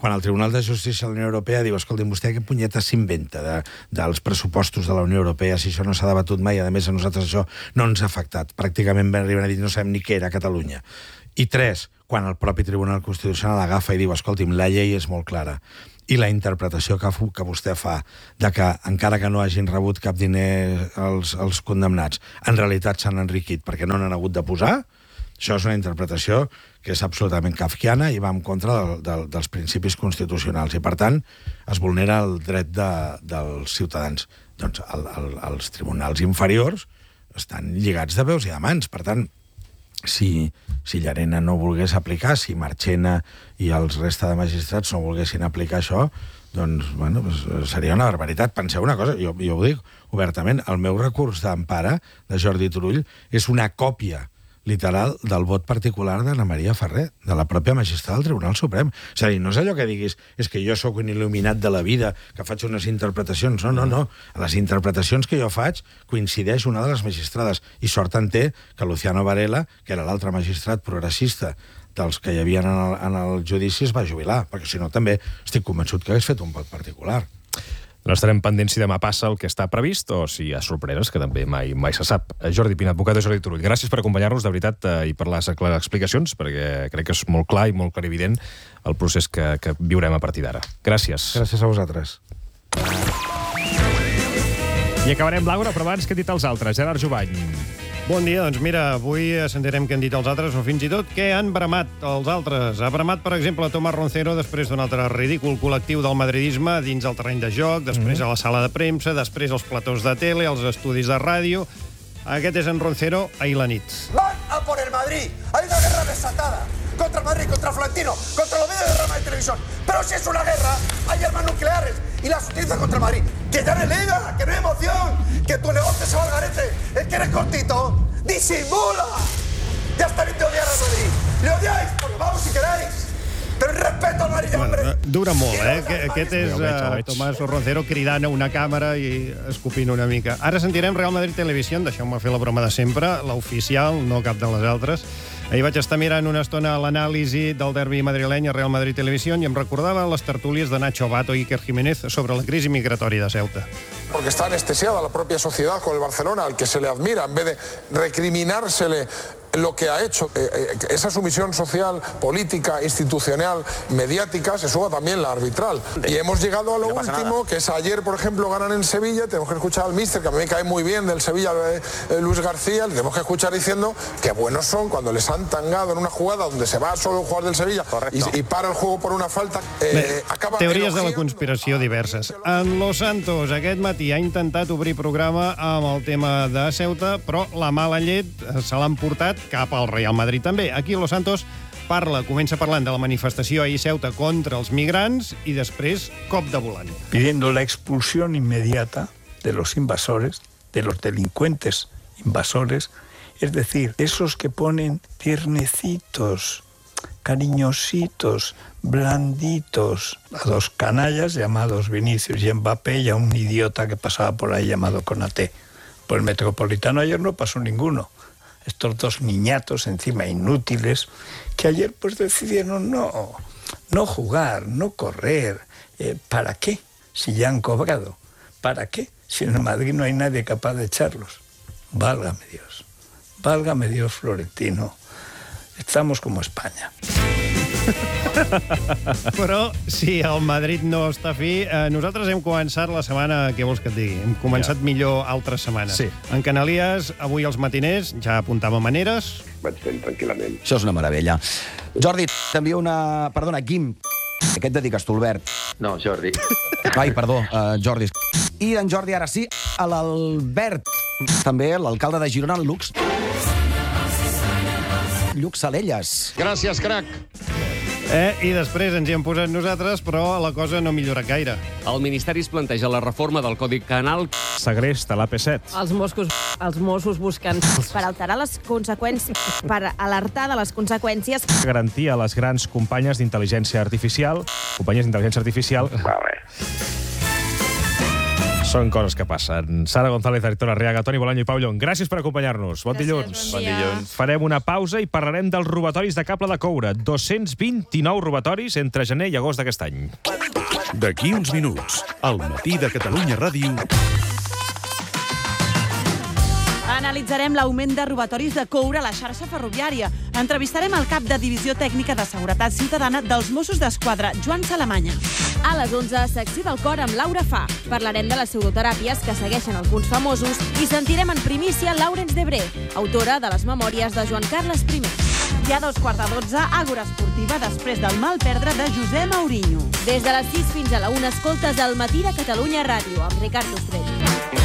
quan el Tribunal de Justícia de la Unió Europea diu, escolti'm, vostè què punyeta s'inventa de, dels pressupostos de la Unió Europea, si això no s'ha debatut mai, a més a nosaltres això no ens ha afectat. Pràcticament ben arriben a dir, no sabem ni què era Catalunya. I tres, quan el propi Tribunal Constitucional agafa i diu, escolti'm, la llei és molt clara, i la interpretació que, que vostè fa de que, encara que no hagin rebut cap diner els, els condemnats, en realitat s'han enriquit perquè no n'han hagut de posar, això és una interpretació que és absolutament kafkiana i va en contra de, de, dels principis constitucionals. I, per tant, es vulnera el dret de, dels ciutadans. Doncs el, el, els tribunals inferiors estan lligats de peus i de mans. Per tant, si, si Llarena no volgués aplicar, si Marchena i els resta de magistrats no volguessin aplicar això, doncs, bueno, pues, seria una barbaritat. Penseu una cosa, jo, jo ho dic obertament, el meu recurs d'empara de Jordi Turull és una còpia literal del vot particular d'Anna Maria Ferrer, de la pròpia magistrada del Tribunal Suprem. És a dir, no és allò que diguis és que jo sóc un il·luminat de la vida, que faig unes interpretacions. No, no, no. A les interpretacions que jo faig coincideix una de les magistrades. I sort en té que Luciano Varela, que era l'altre magistrat progressista dels que hi havia en el, en el judici, es va jubilar, perquè si no també estic convençut que hagués fet un vot particular. No estarem pendents si demà passa el que està previst o si hi ha sorpreses, que també mai mai se sap. Jordi Pina, advocat de Jordi Turull, gràcies per acompanyar-nos, de veritat, i per les explicacions, perquè crec que és molt clar i molt clarivident el procés que, que viurem a partir d'ara. Gràcies. Gràcies a vosaltres. I acabarem l'Àgora, però abans que han dit els altres. Gerard Jubany. Bon dia, doncs mira, avui sentirem què han dit els altres, o fins i tot què han bramat els altres. Ha bramat, per exemple, Tomás Roncero després d'un altre ridícul col·lectiu del madridisme dins el terreny de joc, després a la sala de premsa, després als platós de tele, als estudis de ràdio. Aquest és en Roncero ahir la nit. Van a por el Madrid. Hay una guerra desatada. Contra el Madrid, contra Florentino, contra los medios de rama de televisión. Pero si es una guerra, hay armas nucleares y las utilizan contra el Madrid. Que ya no hay liga, que no hay emoción, que tu negocio se va al garete. Es que eres cortito. ¡Disimula! Ya está bien de odiar al Madrid. Le odiáis, pues vamos si queréis. Però respeto al Madrid, hombre. Bueno, dura molt, eh? Aquest és uh, Tomás Roncero cridant a una càmera i escopint una mica. Ara sentirem Real Madrid Televisió, deixeu-me fer la broma de sempre, l'oficial, no cap de les altres. Ahir vaig estar mirant una estona l'anàlisi del derbi madrileny a Real Madrid Televisió i em recordava les tertúlies de Nacho Bato i Iker Jiménez sobre la crisi migratòria de Ceuta. Porque está anestesiada la propia sociedad con el Barcelona, al que se le admira, en vez de recriminársele lo que ha hecho. Eh, eh, esa sumisión social, política, institucional, mediática, se suma también la arbitral. Y hemos llegado a lo no último, que es ayer, por ejemplo, ganan en Sevilla, tenemos que escuchar al míster, que a mí me cae muy bien, del Sevilla, eh, Luis García, le tenemos que escuchar diciendo que buenos son cuando les han tangado en una jugada donde se va solo un jugador del Sevilla y, y para el juego por una falta. Eh, Bé, acaba teories elogiando... de la conspiració diverses. En Los Santos, aquest matí, ha intentat obrir programa amb el tema de Ceuta, però la mala llet se l'han portat cap al Real Madrid també. Aquí Los Santos parla, comença parlant de la manifestació ahir a Ceuta contra els migrants i després cop de volant. Pidiendo la expulsión inmediata de los invasores, de los delincuentes invasores, es decir, esos que ponen tiernecitos, cariñositos, blanditos, a dos canallas llamados Vinicius y Mbappé y a un idiota que pasaba por ahí llamado Konaté. Por el Metropolitano ayer no pasó ninguno. Estos dos niñatos, encima inútiles, que ayer pues decidieron no, no jugar, no correr. Eh, ¿Para qué? Si ya han cobrado. ¿Para qué? Si en Madrid no hay nadie capaz de echarlos. Válgame Dios. Válgame Dios, Florentino. Estamos como España. Però si el Madrid no està fi, eh, nosaltres hem començat la setmana, què vols que et digui? Hem començat ja. millor altres setmanes. Sí. En Canalies, avui els matiners, ja apuntava maneres. Vaig fent tranquil·lament. Això és una meravella. Jordi, t'envio una... Perdona, Guim. Què et dediques tu, Albert? No, Jordi. Ai, perdó, uh, Jordi. I en Jordi, ara sí, a l'Albert. També l'alcalde de Girona, el Lux. Lluc Salelles. Gràcies, crac. Eh, I després ens hi hem posat nosaltres, però la cosa no millora gaire. El Ministeri es planteja la reforma del Codi Penal. Segrest a l'A P set. Els Mossos, els Mossos busquen per alterar les conseqüències, per alertar de les conseqüències. Garantir a les grans companyes d'intel·ligència artificial, companyies d'intel·ligència artificial... Va bé. Són coses que passen. Sara González, Aritora Arriaga, Toni Bolaño i Pau Llong, gràcies per acompanyar-nos. Bon dilluns. Bon dilluns. Farem una pausa i parlarem dels robatoris de cable de coure. dos-cents vint-i-nou robatoris entre gener i agost d'aquest any. D'aquí uns minuts, al Matí de Catalunya Ràdio... Analitzarem l'augment de robatoris de coure a la xarxa ferroviària. Entrevistarem el cap de Divisió Tècnica de Seguretat Ciutadana dels Mossos d'Esquadra, Joan Salamanya. A les onze, secció del cor amb Laura Fa. Parlarem de les pseudoteràpies que segueixen alguns famosos i sentirem en primícia Laurence Debré, autora de les memòries de Joan Carles I. I a dos quarts de dotze, Àgora Esportiva, després del mal perdre de José Mourinho. Des de les sis fins a la una, escoltes el Matí de Catalunya Ràdio, amb Ricard Ostrell.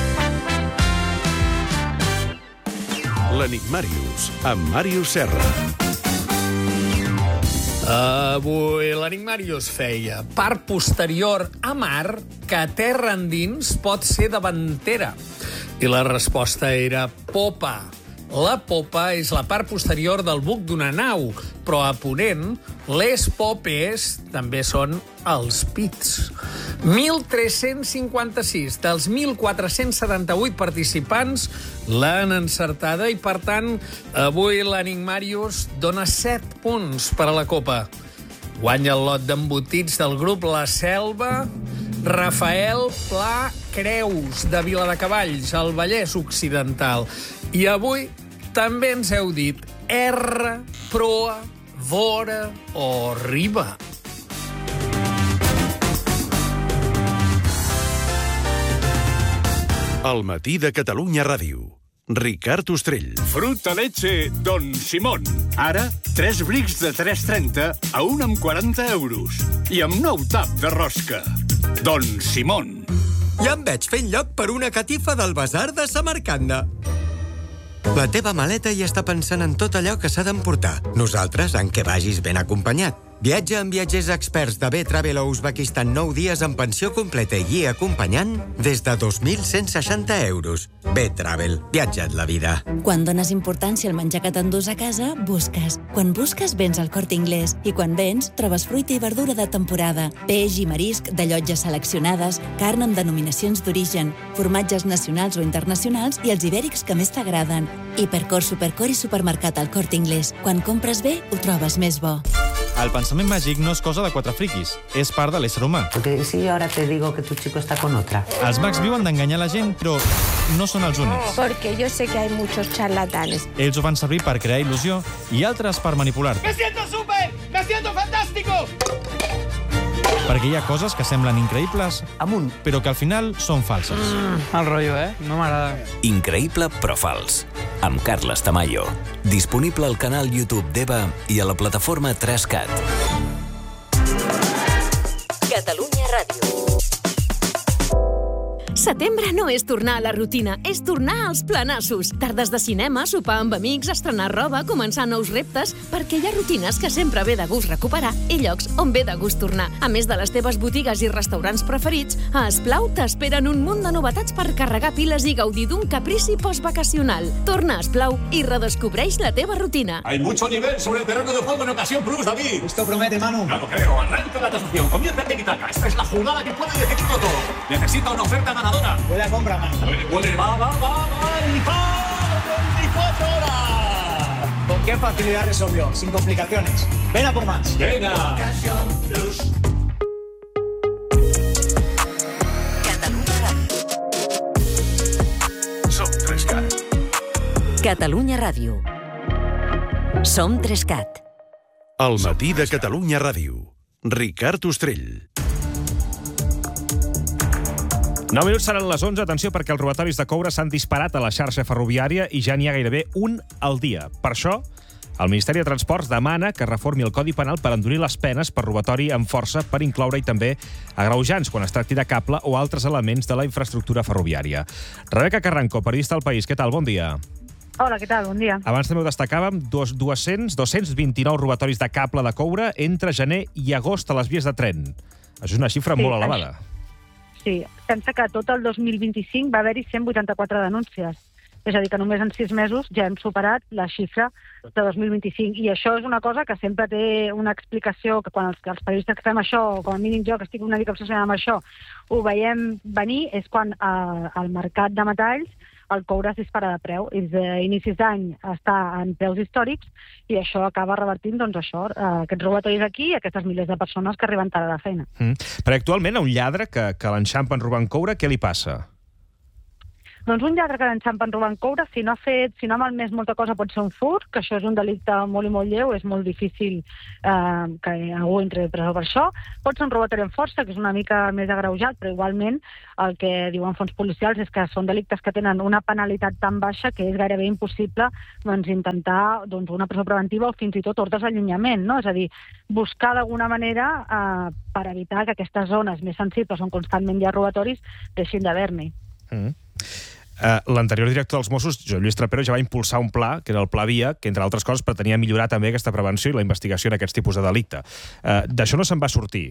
L'Enigmàrius, amb Màrius Serra. Avui l'Enigmàrius feia part posterior a mar que a terra endins pot ser davantera. I la resposta era popa. La popa és la part posterior del buc d'una nau, però a ponent, les popes també són els pits. mil tres-cents cinquanta-sis dels mil quatre-cents setanta-vuit participants l'han encertada i, per tant, avui l'Enigmàrius dona set punts per a la Copa. Guanya el lot d'embotits del grup La Selva, Rafael Pla Creus, de Viladecavalls, al Vallès Occidental. I avui també ens heu dit R, proa, vora o riba. Al Matí de Catalunya Ràdio. Ricard Ostrell. Fruta leche Don Simón. Ara, tres brics de tres coma trenta a un amb quaranta euros. I amb nou tap de rosca. Don Simón. Ja em veig fent lloc per una catifa del Basar de Samarcanda. La teva maleta ja està pensant en tot allò que s'ha d'emportar. Nosaltres, en què vagis ben acompanyat. Viatja amb viatgers experts de B-Travel a Uzbekistan nou dies amb pensió completa i guia acompanyant des de dos mil cent seixanta euros. B-Travel. Viatja't la vida. Quan dones importància al menjar que t'endús a casa, busques. Quan busques, vens al Corte Inglés. I quan vens, trobes fruita i verdura de temporada, peix i marisc de llotges seleccionades, carn amb denominacions d'origen, formatges nacionals o internacionals i els ibèrics que més t'agraden. Hipercor, Supercor i supermercat al Corte Inglés. Quan compres bé, ho trobes més bo. El pensament màgic no és cosa de quatre friquis, és part de l'ésser humà. Porque si ahora te digo que tu chico está con otra. Els mags viuen d'enganyar la gent, però no són els únics. Porque yo sé que hay muchos charlatanes. Ells ho fan servir per crear il·lusió i altres per manipular. ¡Me siento súper! ¡Me siento fantástico! Perquè hi ha coses que semblen increïbles amunt, però que al final són falses. Mm, el rotllo, eh? No m'agrada. Increïble però fals. Amb Carles Tamayo. Disponible al canal YouTube d'Eva i a la plataforma tres cat. Catalunya Ràdio. Setembre no és tornar a la rutina, és tornar als planassos. Tardes de cinema, sopar amb amics, estrenar roba, començar nous reptes, perquè hi ha rutines que sempre ve de gust recuperar i llocs on ve de gust tornar. A més de les teves botigues i restaurants preferits, a Esplau t'esperen un munt de novetats per carregar piles i gaudir d'un caprici postvacacional. Torna a Esplau i redescobreix la teva rutina. Hay mucho nivel sobre el terreno de juego en Ocasión Plus, David. Esto promete, Manu. No lo creo. Arranca la tasación. Comienza el tiki-taka. Esta es la jugada que puede decidirlo todo. Necesita una oferta ganadora. Buena compra, Manu. Puede, puede. Va, va, va, va. Y va. veinticuatro horas. ¿Con qué facilidad resolvió? Sin complicaciones. Ven a por más. Venga. Ocasión Plus. Som tres cat. Catalunya Ràdio. Som tres cat. El Matí de Catalunya Ràdio. Ricard Ostrell. nou minuts seran les onze. Atenció, perquè els robatoris de coure s'han disparat a la xarxa ferroviària i ja n'hi ha gairebé un al dia. Per això, el Ministeri de Transports demana que reformi el Codi Penal per endurir les penes per robatori amb força, per incloure-hi també agreujants quan es tracti de cable o altres elements de la infraestructura ferroviària. Rebeca Carranco, periodista del País. Què tal? Bon dia. Hola, què tal? Bon dia. Abans també ho destacàvem, dos-cents vint-i-nou robatoris de cable de coure entre gener i agost a les vies de tren. Això és una xifra Sí, molt elevada. Sí, pensa que tot el dos mil vint-i-cinc va haver-hi cent vuitanta-quatre denúncies. És a dir, que només en sis mesos ja hem superat la xifra de dos mil vint-i-cinc. I això és una cosa que sempre té una explicació, que quan els, els periodistes que fem això, o com a mínim jo, que estic una mica obsessionada amb això, ho veiem venir, és quan eh, el mercat de metalls el coure es dispara de preu. I d'inicis d'any està en preus històrics i això acaba revertint, doncs, això, aquests robatoris aquí i aquestes milers de persones que arriben tard a la feina. Mm. Però actualment a un lladre que, que l'enxampen robant coure, què li passa? Doncs un lladre que l'enxampen robant coure, si no ha fet, si no ha malmès molta cosa, pot ser un furt, que això és un delicte molt i molt lleu, és molt difícil eh, que algú entri presó per això. Pot ser un robatori amb força, que és una mica més agreujat, però igualment el que diuen fons policials és que són delictes que tenen una penalitat tan baixa que és gairebé impossible doncs, intentar doncs, una presó preventiva o fins i tot ordres d'allunyament, no? És a dir, buscar d'alguna manera eh, per evitar que aquestes zones més sensibles on constantment hi ha robatoris deixin d'haver-n'hi. Mm. Uh, L'anterior director dels Mossos, Joan Lluís Trapero, ja va impulsar un pla, que era el Pla Via, que, entre altres coses, pretenia millorar també aquesta prevenció i la investigació en aquests tipus de delicte. Uh, D'això no se'n va sortir?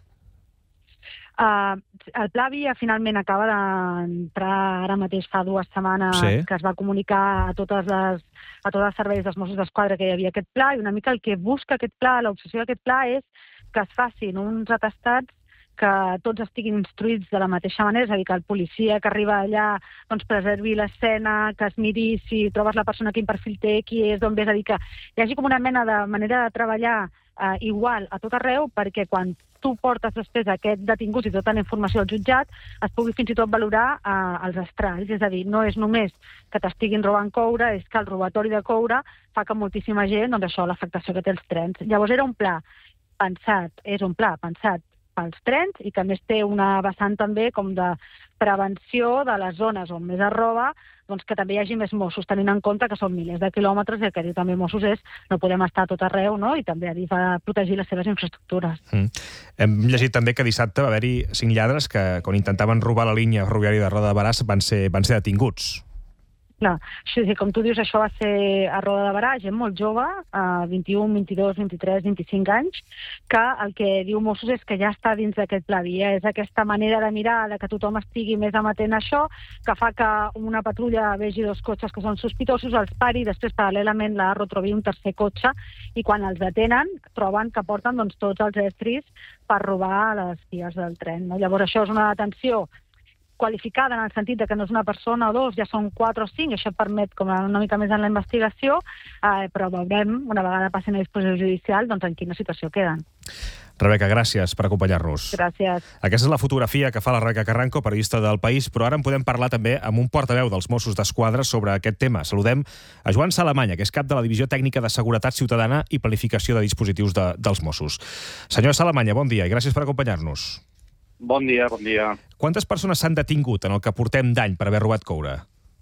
Uh, el Pla Via finalment acaba d'entrar ara mateix fa dues setmanes sí. que es va comunicar a totes les a tots els serveis dels Mossos d'Esquadra que hi havia aquest pla, i una mica el que busca aquest pla, l'obsessió d'aquest pla, és que es facin uns atestats que tots estiguin instruïts de la mateixa manera, és a dir, que el policia que arriba allà doncs, preservi l'escena, que es miri si trobes la persona quin perfil té, qui és, d'on ve, és a dir, que hi hagi com una mena de manera de treballar eh, igual a tot arreu, perquè quan tu portes després aquest detingut i tota la informació al jutjat, es pugui fins i tot valorar eh, els estralls, és a dir, no és només que t'estiguin robant coure, és que el robatori de coure fa que moltíssima gent, doncs això, l'afectació que té els trens. Llavors era un pla pensat, és un pla pensat pels trens i que a més té una vessant també com de prevenció de les zones on més es roba, doncs que també hi hagi més Mossos, tenint en compte que són milers de quilòmetres i el que diu també Mossos és no podem estar a tot arreu, no? I també ha de protegir les seves infraestructures. Mm. Hem llegit també que dissabte va haver-hi cinc lladres que quan intentaven robar la línia ferroviària de Roda de Barà van ser, van ser detinguts. Clar, sí, sí, com tu dius, això va ser a Roda de Barà, gent molt jove, eh, vint-i-un, vint-i-dos, vint-i-tres, vint-i-cinc anys, que el que diu Mossos és que ja està dins d'aquest pla Via. És aquesta manera de mirar, de que tothom estigui més amatent a això, que fa que una patrulla vegi dos cotxes que són sospitosos, els pari, després paral·lelament la retrobi un tercer cotxe, i quan els detenen troben que porten doncs, tots els estris per robar les vies del tren. No? Llavors això és una detenció qualificada en el sentit de que no és una persona o dos, ja són quatre o cinc, això permet com una mica més en la investigació, eh, però veurem, una vegada passin a disposició judicial, doncs en quina situació queden. Rebeca, gràcies per acompanyar-nos. Gràcies. Aquesta és la fotografia que fa la Rebeca Carranco, periodista del País, però ara en podem parlar també amb un portaveu dels Mossos d'Esquadra sobre aquest tema. Saludem a Joan Salamanya, que és cap de la Divisió Tècnica de Seguretat Ciutadana i Planificació de Dispositius de, dels Mossos. Senyor Salamanya, bon dia i gràcies per acompanyar-nos. Bon dia, bon dia. Quantes persones s'han detingut en el que portem d'any per haver robat coure?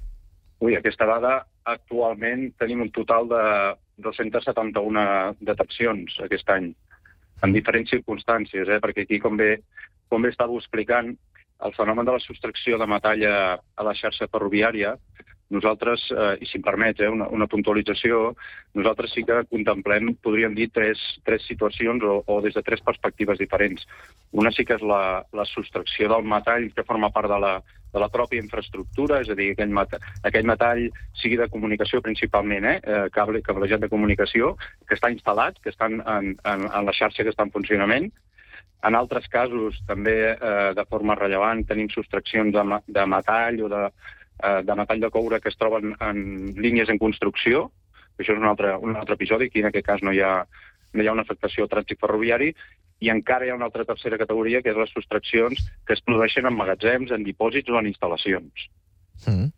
Ui, aquesta dada, actualment tenim un total de dos-centes setanta-una deteccions aquest any, en diferents circumstàncies, eh? perquè aquí, com bé, com bé estàveu explicant, el fenomen de la sostracció de metall a, a la xarxa ferroviària, nosaltres, eh, i si em permet, eh, una, una puntualització, nosaltres sí que contemplem, podríem dir, tres, tres situacions o, o des de tres perspectives diferents. Una sí que és la, la sostracció del metall que forma part de la, de la pròpia infraestructura, és a dir, aquell, met aquell metall sigui de comunicació principalment, eh, cable, cablejat de comunicació, que està instal·lat, que està en, en, en la xarxa que està en funcionament. En altres casos, també eh, de forma rellevant, tenim sostraccions de, de metall o de de metall de coure que es troben en línies en construcció. Això és un altre, un altre episodi, aquí en aquest cas no hi ha, no hi ha una afectació al trànsit ferroviari, i encara hi ha una altra tercera categoria, que és les sostraccions que es produeixen en magatzems, en dipòsits o en instal·lacions. Mm.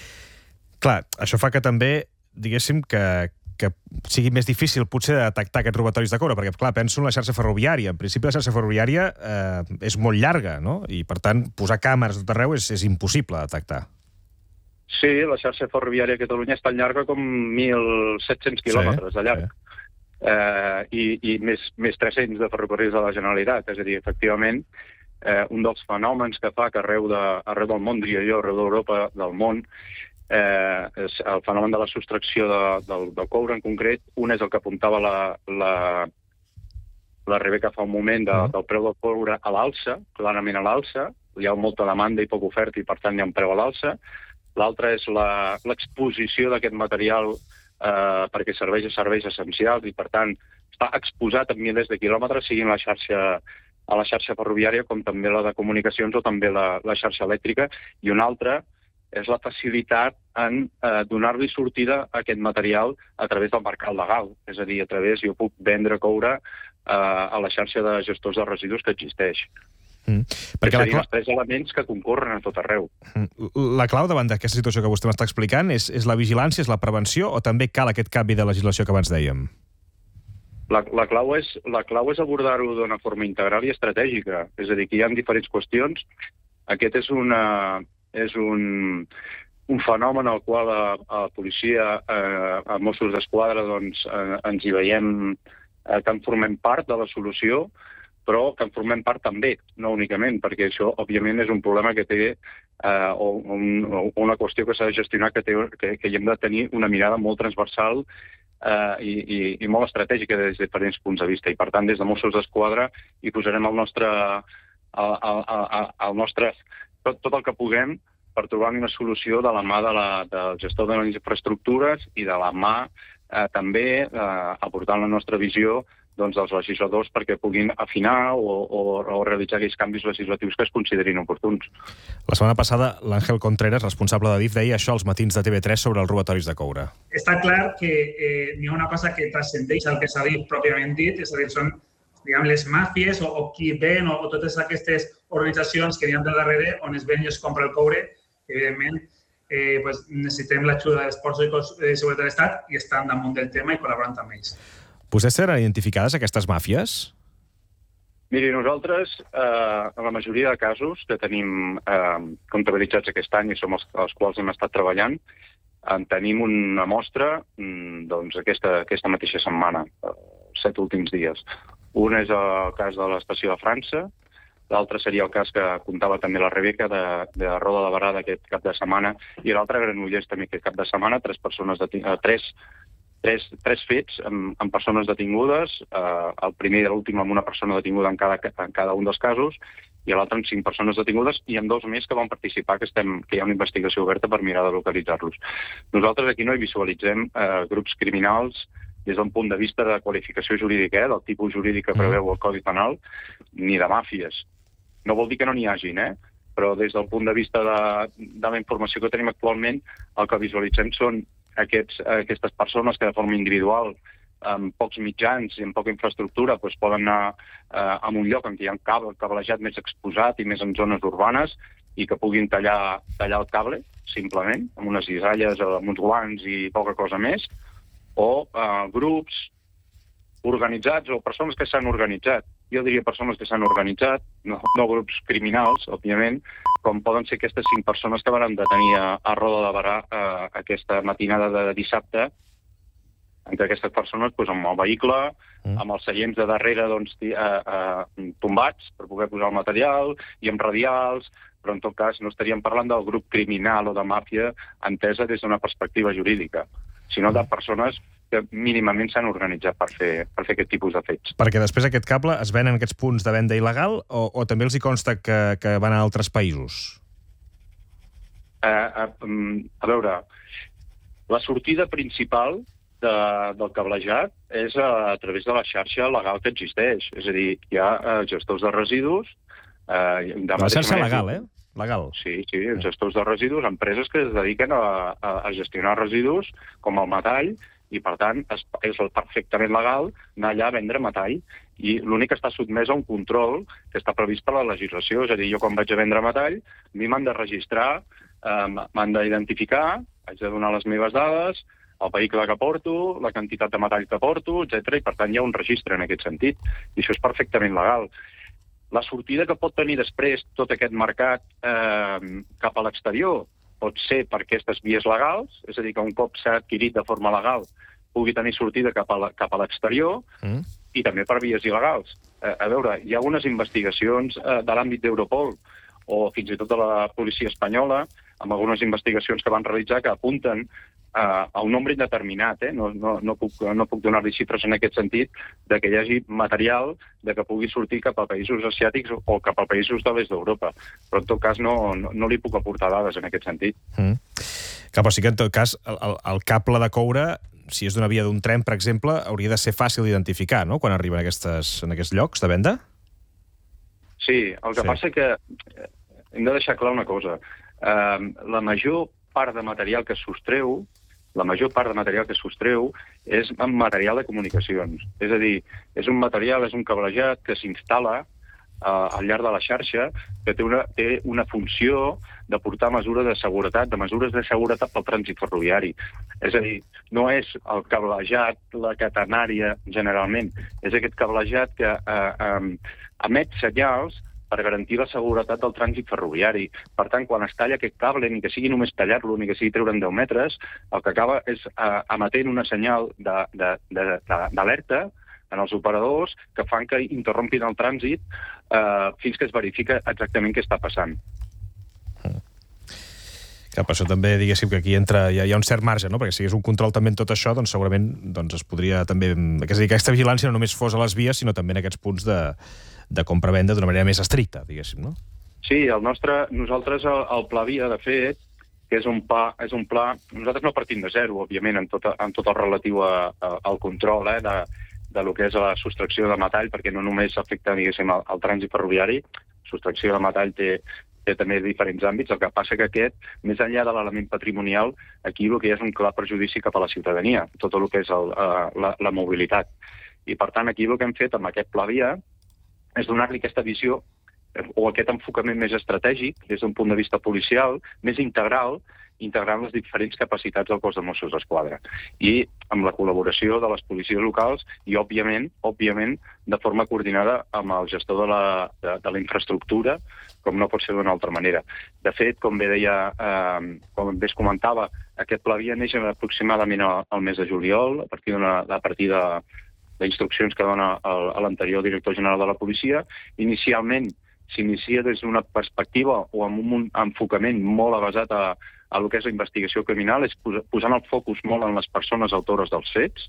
Clar, això fa que també, diguéssim, que, que sigui més difícil potser de detectar aquests robatoris de coure, perquè, clar, penso en la xarxa ferroviària. En principi, la xarxa ferroviària eh, és molt llarga, no? I, per tant, posar càmeres tot arreu és, és impossible de detectar. Sí, la xarxa ferroviària a Catalunya és tan llarga com mil set-cents quilòmetres sí, de llarg. Sí. Eh, i, i més, més tres-cents de ferrocarrils de la Generalitat. És a dir, efectivament, eh, un dels fenòmens que fa que arreu, de, arreu del món, diria jo, arreu d'Europa, del món, eh, és el fenomen de la sostracció de, del, del coure en concret. Un és el que apuntava la, la, la Rebeca fa un moment, de, del preu del coure a l'alça, clarament a l'alça. Hi ha molta demanda i poca oferta i, per tant, hi ha un preu a l'alça. l'altre és l'exposició d'aquest material eh, perquè serveix a serveis essencials i, per tant, està exposat a milers de quilòmetres, siguin la xarxa, a la xarxa ferroviària com també la de comunicacions o també la, la xarxa elèctrica. I un altre és la facilitat en eh, donar-li sortida a aquest material a través del mercat legal. És a dir, a través, jo puc vendre coure eh, a la xarxa de gestors de residus que existeix. Mm. Perquè serien clau... els tres elements que concorren a tot arreu. Mm. La clau davant d'aquesta situació que vostè m'està explicant és, és la vigilància, és la prevenció, o també cal aquest canvi de legislació que abans dèiem? La, la clau és, la clau és abordar-ho d'una forma integral i estratègica. És a dir, que hi ha diferents qüestions. Aquest és una... és un, un fenomen al qual a, a la policia, eh, a Mossos d'Esquadra, doncs, eh, ens hi veiem eh, que en formem part de la solució, però que en formem part també, no únicament, perquè això, òbviament, és un problema que té, eh, o, un, o una qüestió que s'ha de gestionar, que, té, que, que hi hem de tenir una mirada molt transversal eh, i, i, i molt estratègica des de diferents punts de vista. I, per tant, des de Mossos d'Esquadra hi posarem el nostre... El, el, el, el nostre Tot, tot el que puguem per trobar una solució de la mà de la, del gestor de les infraestructures i de la mà eh, també eh, aportant la nostra visió doncs, dels legisladors perquè puguin afinar o, o, o realitzar aquells canvis legislatius que es considerin oportuns. La setmana passada, l'Àngel Contreras, responsable de D I F, deia això als matins de T V tres sobre els robatoris de coure. Està clar que eh, n'hi ha una cosa que transcendeix al que s'ha dit pròpiament dit, és a dir, són diguem, les màfies o, o qui ven o, o totes aquestes organitzacions que n'hi ha de darrere on es ven i es compra el coure, evidentment eh, pues, necessitem l'ajuda dels forces de seguretat de l'Estat i estan damunt del tema i col·laborant amb ells. Vostès tenen identificades aquestes màfies? Miri, nosaltres, eh, en la majoria de casos que tenim eh, comptabilitzats aquest any i som els, els quals hem estat treballant, en tenim una mostra doncs, aquesta, aquesta mateixa setmana, els set últims dies. Un és el cas de l'estació de França, l'altre seria el cas que comptava també la Rebeca de, de Roda de Barà d'aquest cap de setmana, i l'altre Granollers també aquest cap de setmana, tres persones deti- eh, tres, tres, tres fets amb, amb persones detingudes, eh, el primer i l'últim amb una persona detinguda en cada, en cada un dels casos, i l'altre amb cinc persones detingudes i amb dos més que van participar, que, estem, que hi ha una investigació oberta per mirar de localitzar-los. Nosaltres aquí no hi visualitzem eh, grups criminals des d'un punt de vista de qualificació jurídica, eh, del tipus jurídic que preveu el Codi Penal, ni de màfies. No vol dir que no n'hi hagin, eh? Però des del punt de vista de, de la informació que tenim actualment, el que visualitzem són aquests, aquestes persones que de forma individual, amb pocs mitjans i amb poca infraestructura, doncs poden anar eh, a un lloc en què hi ha un cable, cablejat més exposat i més en zones urbanes i que puguin tallar, tallar el cable, simplement, amb unes guisalles o amb uns guants i poca cosa més, o eh, grups organitzats o persones que s'han organitzat. Jo diria persones que s'han organitzat, no, no grups criminals, òbviament, com poden ser aquestes cinc persones que van detenir a, a Roda de Barà eh, aquesta matinada de dissabte, entre aquestes persones doncs, amb el vehicle, amb els seients de darrere doncs, eh, eh, tombats per poder posar el material, i amb radials, però en tot cas no estaríem parlant del grup criminal o de màfia entesa des d'una perspectiva jurídica, sinó de persones que mínimament s'han organitzat per fer, per fer aquest tipus de fets. Perquè després aquest cable es ven en aquests punts de venda il·legal o, o també els hi consta que, que van a altres països? Eh, a, a veure, la sortida principal de, del cablejat és a, a través de la xarxa legal que existeix. És a dir, hi ha eh, gestors de residus... Eh, de la xarxa legal, eh? Legal. Sí, sí, gestors de residus, empreses que es dediquen a, a, a gestionar residus com el metall, i per tant és, és perfectament legal anar allà a vendre metall, i l'únic que està sotmès a un control que està previst per la legislació. És a dir, jo quan vaig a vendre metall, a mi m'han de registrar, eh, m'han d'identificar, haig de donar les meves dades, el vehicle que porto, la quantitat de metall que porto, etcètera, i per tant hi ha un registre en aquest sentit, i això és perfectament legal. La sortida que pot tenir després tot aquest mercat eh, cap a l'exterior pot ser per aquestes vies legals, és a dir, que un cop s'ha adquirit de forma legal pugui tenir sortida cap a, la, cap a l'exterior, mm. i també per vies il·legals. Eh, a veure, hi ha unes investigacions eh, de l'àmbit d'Europol o fins i tot de la policia espanyola amb algunes investigacions que van realitzar que apunten uh, a un nombre indeterminat, eh? no, no, no puc, no puc donar-li xifres en aquest sentit, de que hi hagi material de que pugui sortir cap a països asiàtics o cap a països de l'est d'Europa. Però en tot cas no, no, no li puc aportar dades en aquest sentit. Mm. Clar, però sí que en tot cas el, el, el cable de coure, si és d'una via d'un tren, per exemple, hauria de ser fàcil d'identificar, no?, quan arriben en, aquestes, en aquests llocs de venda? Sí, el que sí. passa que hem de deixar clar una cosa. Uh, la major part de material que es sostreu, la major part de material que es sostreu és en material de comunicacions. És a dir, és un material, és un cablejat que s'instal·la uh, al llarg de la xarxa, que té una, té una funció de portar mesures de seguretat, de mesures de seguretat pel trànsit ferroviari. És a dir, no és el cablejat, la catenària, generalment, és aquest cablejat que uh, um, emet senyals per garantir la seguretat del trànsit ferroviari. Per tant, quan es talla aquest cable, ni que sigui només tallar-lo, ni que sigui treure'n deu metres, el que acaba és uh, emetent una senyal d'alerta en els operadors que fan que interrompin el trànsit uh, fins que es verifica exactament què està passant. Que per això també, diguéssim, que aquí entra, hi ha, hi ha un cert marge, no? Perquè si hi hagués un control també en tot això, doncs segurament doncs, es podria també... És a dir, que aquesta vigilància no només fos a les vies, sinó també en aquests punts de, de compra-venda d'una manera més estricta, diguéssim, no? Sí, el nostre, nosaltres el, el Pla Via, de fet, que és un pla... És un pla nosaltres no partim de zero, òbviament, en tot, en tot el relatiu a, a, al control eh, de, de lo que és la sostracció de metall, perquè no només afecta, diguéssim, el, el trànsit ferroviari, sostracció de metall té... té també diferents àmbits, el que passa que aquest, més enllà de l'element patrimonial, aquí el que hi ha és un clar perjudici cap a la ciutadania, tot el que és el, la, la mobilitat. I, per tant, aquí el que hem fet amb aquest Pla Via és donar-li aquesta visió o aquest enfocament més estratègic, des d'un punt de vista policial, més integral, integrant les diferents capacitats del cos de Mossos d'Esquadra. I amb la col·laboració de les policies locals i, òbviament, òbviament de forma coordinada amb el gestor de la, de, de la infraestructura, com no pot ser d'una altra manera. De fet, com bé deia, eh, com bé es comentava, aquest Pla Via neix aproximadament al mes de juliol, a partir d'una, a partir de d'instruccions que dona l'anterior director general de la policia. Inicialment s'inicia des d'una perspectiva o amb un enfocament molt basat a, a lo que és la investigació criminal, és posant el focus molt en les persones autores dels fets,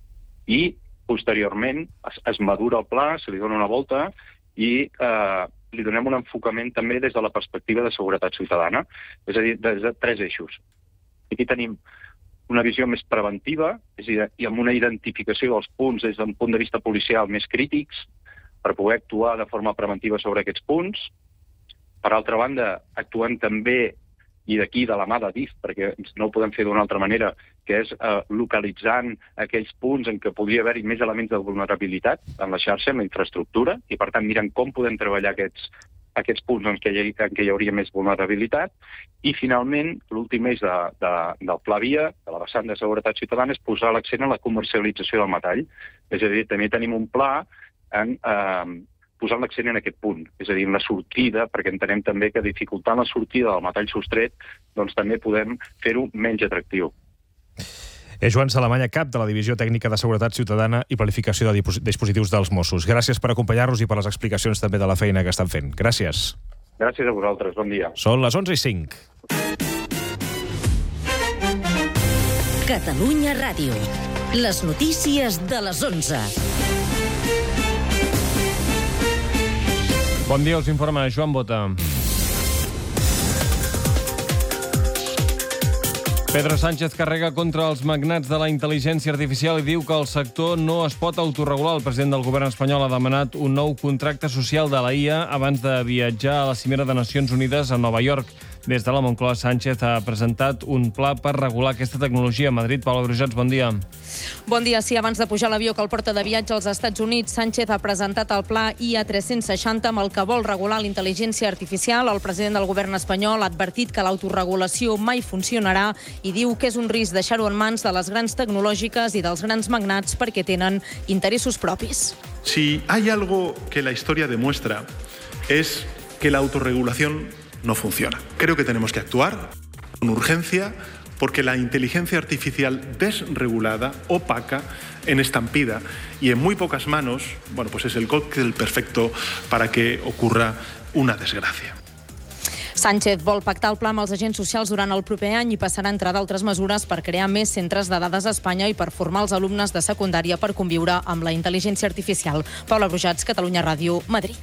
i posteriorment es, es madura el pla, se li dona una volta i eh, li donem un enfocament també des de la perspectiva de seguretat ciutadana, és a dir, des de tres eixos. Aquí tenim una visió més preventiva, és a dir, i amb una identificació dels punts des d'un punt de vista policial més crítics, per poder actuar de forma preventiva sobre aquests punts. Per altra banda, actuem també, i d'aquí de la mà de D I F, perquè no ho podem fer d'una altra manera, que és eh, localitzant aquells punts en què podria haver-hi més elements de vulnerabilitat en la xarxa, en la infraestructura, i per tant mirant com podem treballar aquests, aquests punts en què, hi, en què hi hauria més vulnerabilitat. I finalment, l'últim eix de, de, del Pla Via, de la vessant de seguretat ciutadana, és posar l'accent en la comercialització del metall. És a dir, també tenim un pla en eh, posar l'accent en aquest punt, és a dir, en la sortida, perquè entenem també que dificultant la sortida del metall sostret, doncs també podem fer-ho menys atractiu. És Joan Salamanya, cap de la Divisió Tècnica de Seguretat Ciutadana i Planificació de Dispositius dels Mossos. Gràcies per acompanyar-nos i per les explicacions també de la feina que estan fent. Gràcies. Gràcies a vosaltres, bon dia. Són les onze i cinc. Catalunya Ràdio. Les notícies de les onze. Bon dia, us informa Joan Bota. Pedro Sánchez carrega contra els magnats de la intel·ligència artificial i diu que el sector no es pot autorregular. El president del govern espanyol ha demanat un nou contracte social de la I A abans de viatjar a la cimera de Nacions Unides a Nova York. Des de la Moncloa, Sánchez ha presentat un pla per regular aquesta tecnologia. A Madrid, Paula Brujats, bon dia. Bon dia. Sí, abans de pujar a l'avió que el porta de viatge als Estats Units, Sánchez ha presentat el pla I A tres-cents seixanta amb el que vol regular la intel·ligència artificial. El president del govern espanyol ha advertit que l'autoregulació mai funcionarà i diu que és un risc deixar-ho en mans de les grans tecnològiques i dels grans magnats perquè tenen interessos propis. Si hay algo que la historia demuestra es que la autorregulación no funciona. Creo que tenemos que actuar con urgencia porque la inteligencia artificial desregulada, opaca, en estampida y en muy pocas manos, bueno, pues es el cóctel perfecto para que ocurra una desgracia. Sánchez vol pactar el pla amb els agents socials durant el proper any i passarà, entre d'altres mesures, per crear més centres de dades a Espanya i per formar els alumnes de secundària per conviure amb la intel·ligència artificial. Paula Brujats, Catalunya Ràdio, Madrid.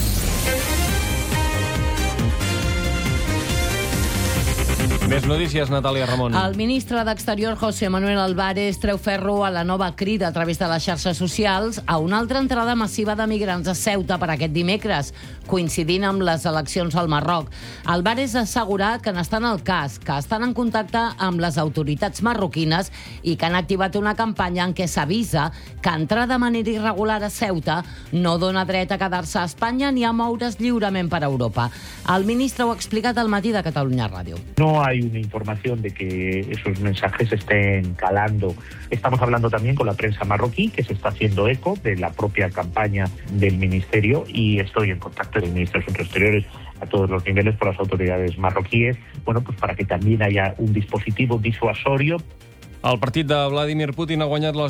Més notícies, Natàlia Ramon. El ministre d'Exterior, José Manuel Álvarez, treu ferro a la nova crida a través de les xarxes socials a una altra entrada massiva de migrants a Ceuta per aquest dimecres, coincidint amb les eleccions al Marroc. Álvarez ha assegurat que n'estan al cas, que estan en contacte amb les autoritats marroquines i que han activat una campanya en què s'avisa que entrar de manera irregular a Ceuta no dona dret a quedar-se a Espanya ni a moure's lliurement per Europa. El ministre ho ha explicat al matí de Catalunya Ràdio. No hay una información de que esos mensajes estén calando. Estamos hablando también con la prensa marroquí, que se está haciendo eco de la propia campaña del Ministerio, y estoy en contacto con el Ministro de Asuntos Exteriores a todos los niveles por las autoridades marroquíes, bueno, pues para que también haya un dispositivo disuasorio. El partit de Vladimir Putin ha guanyat les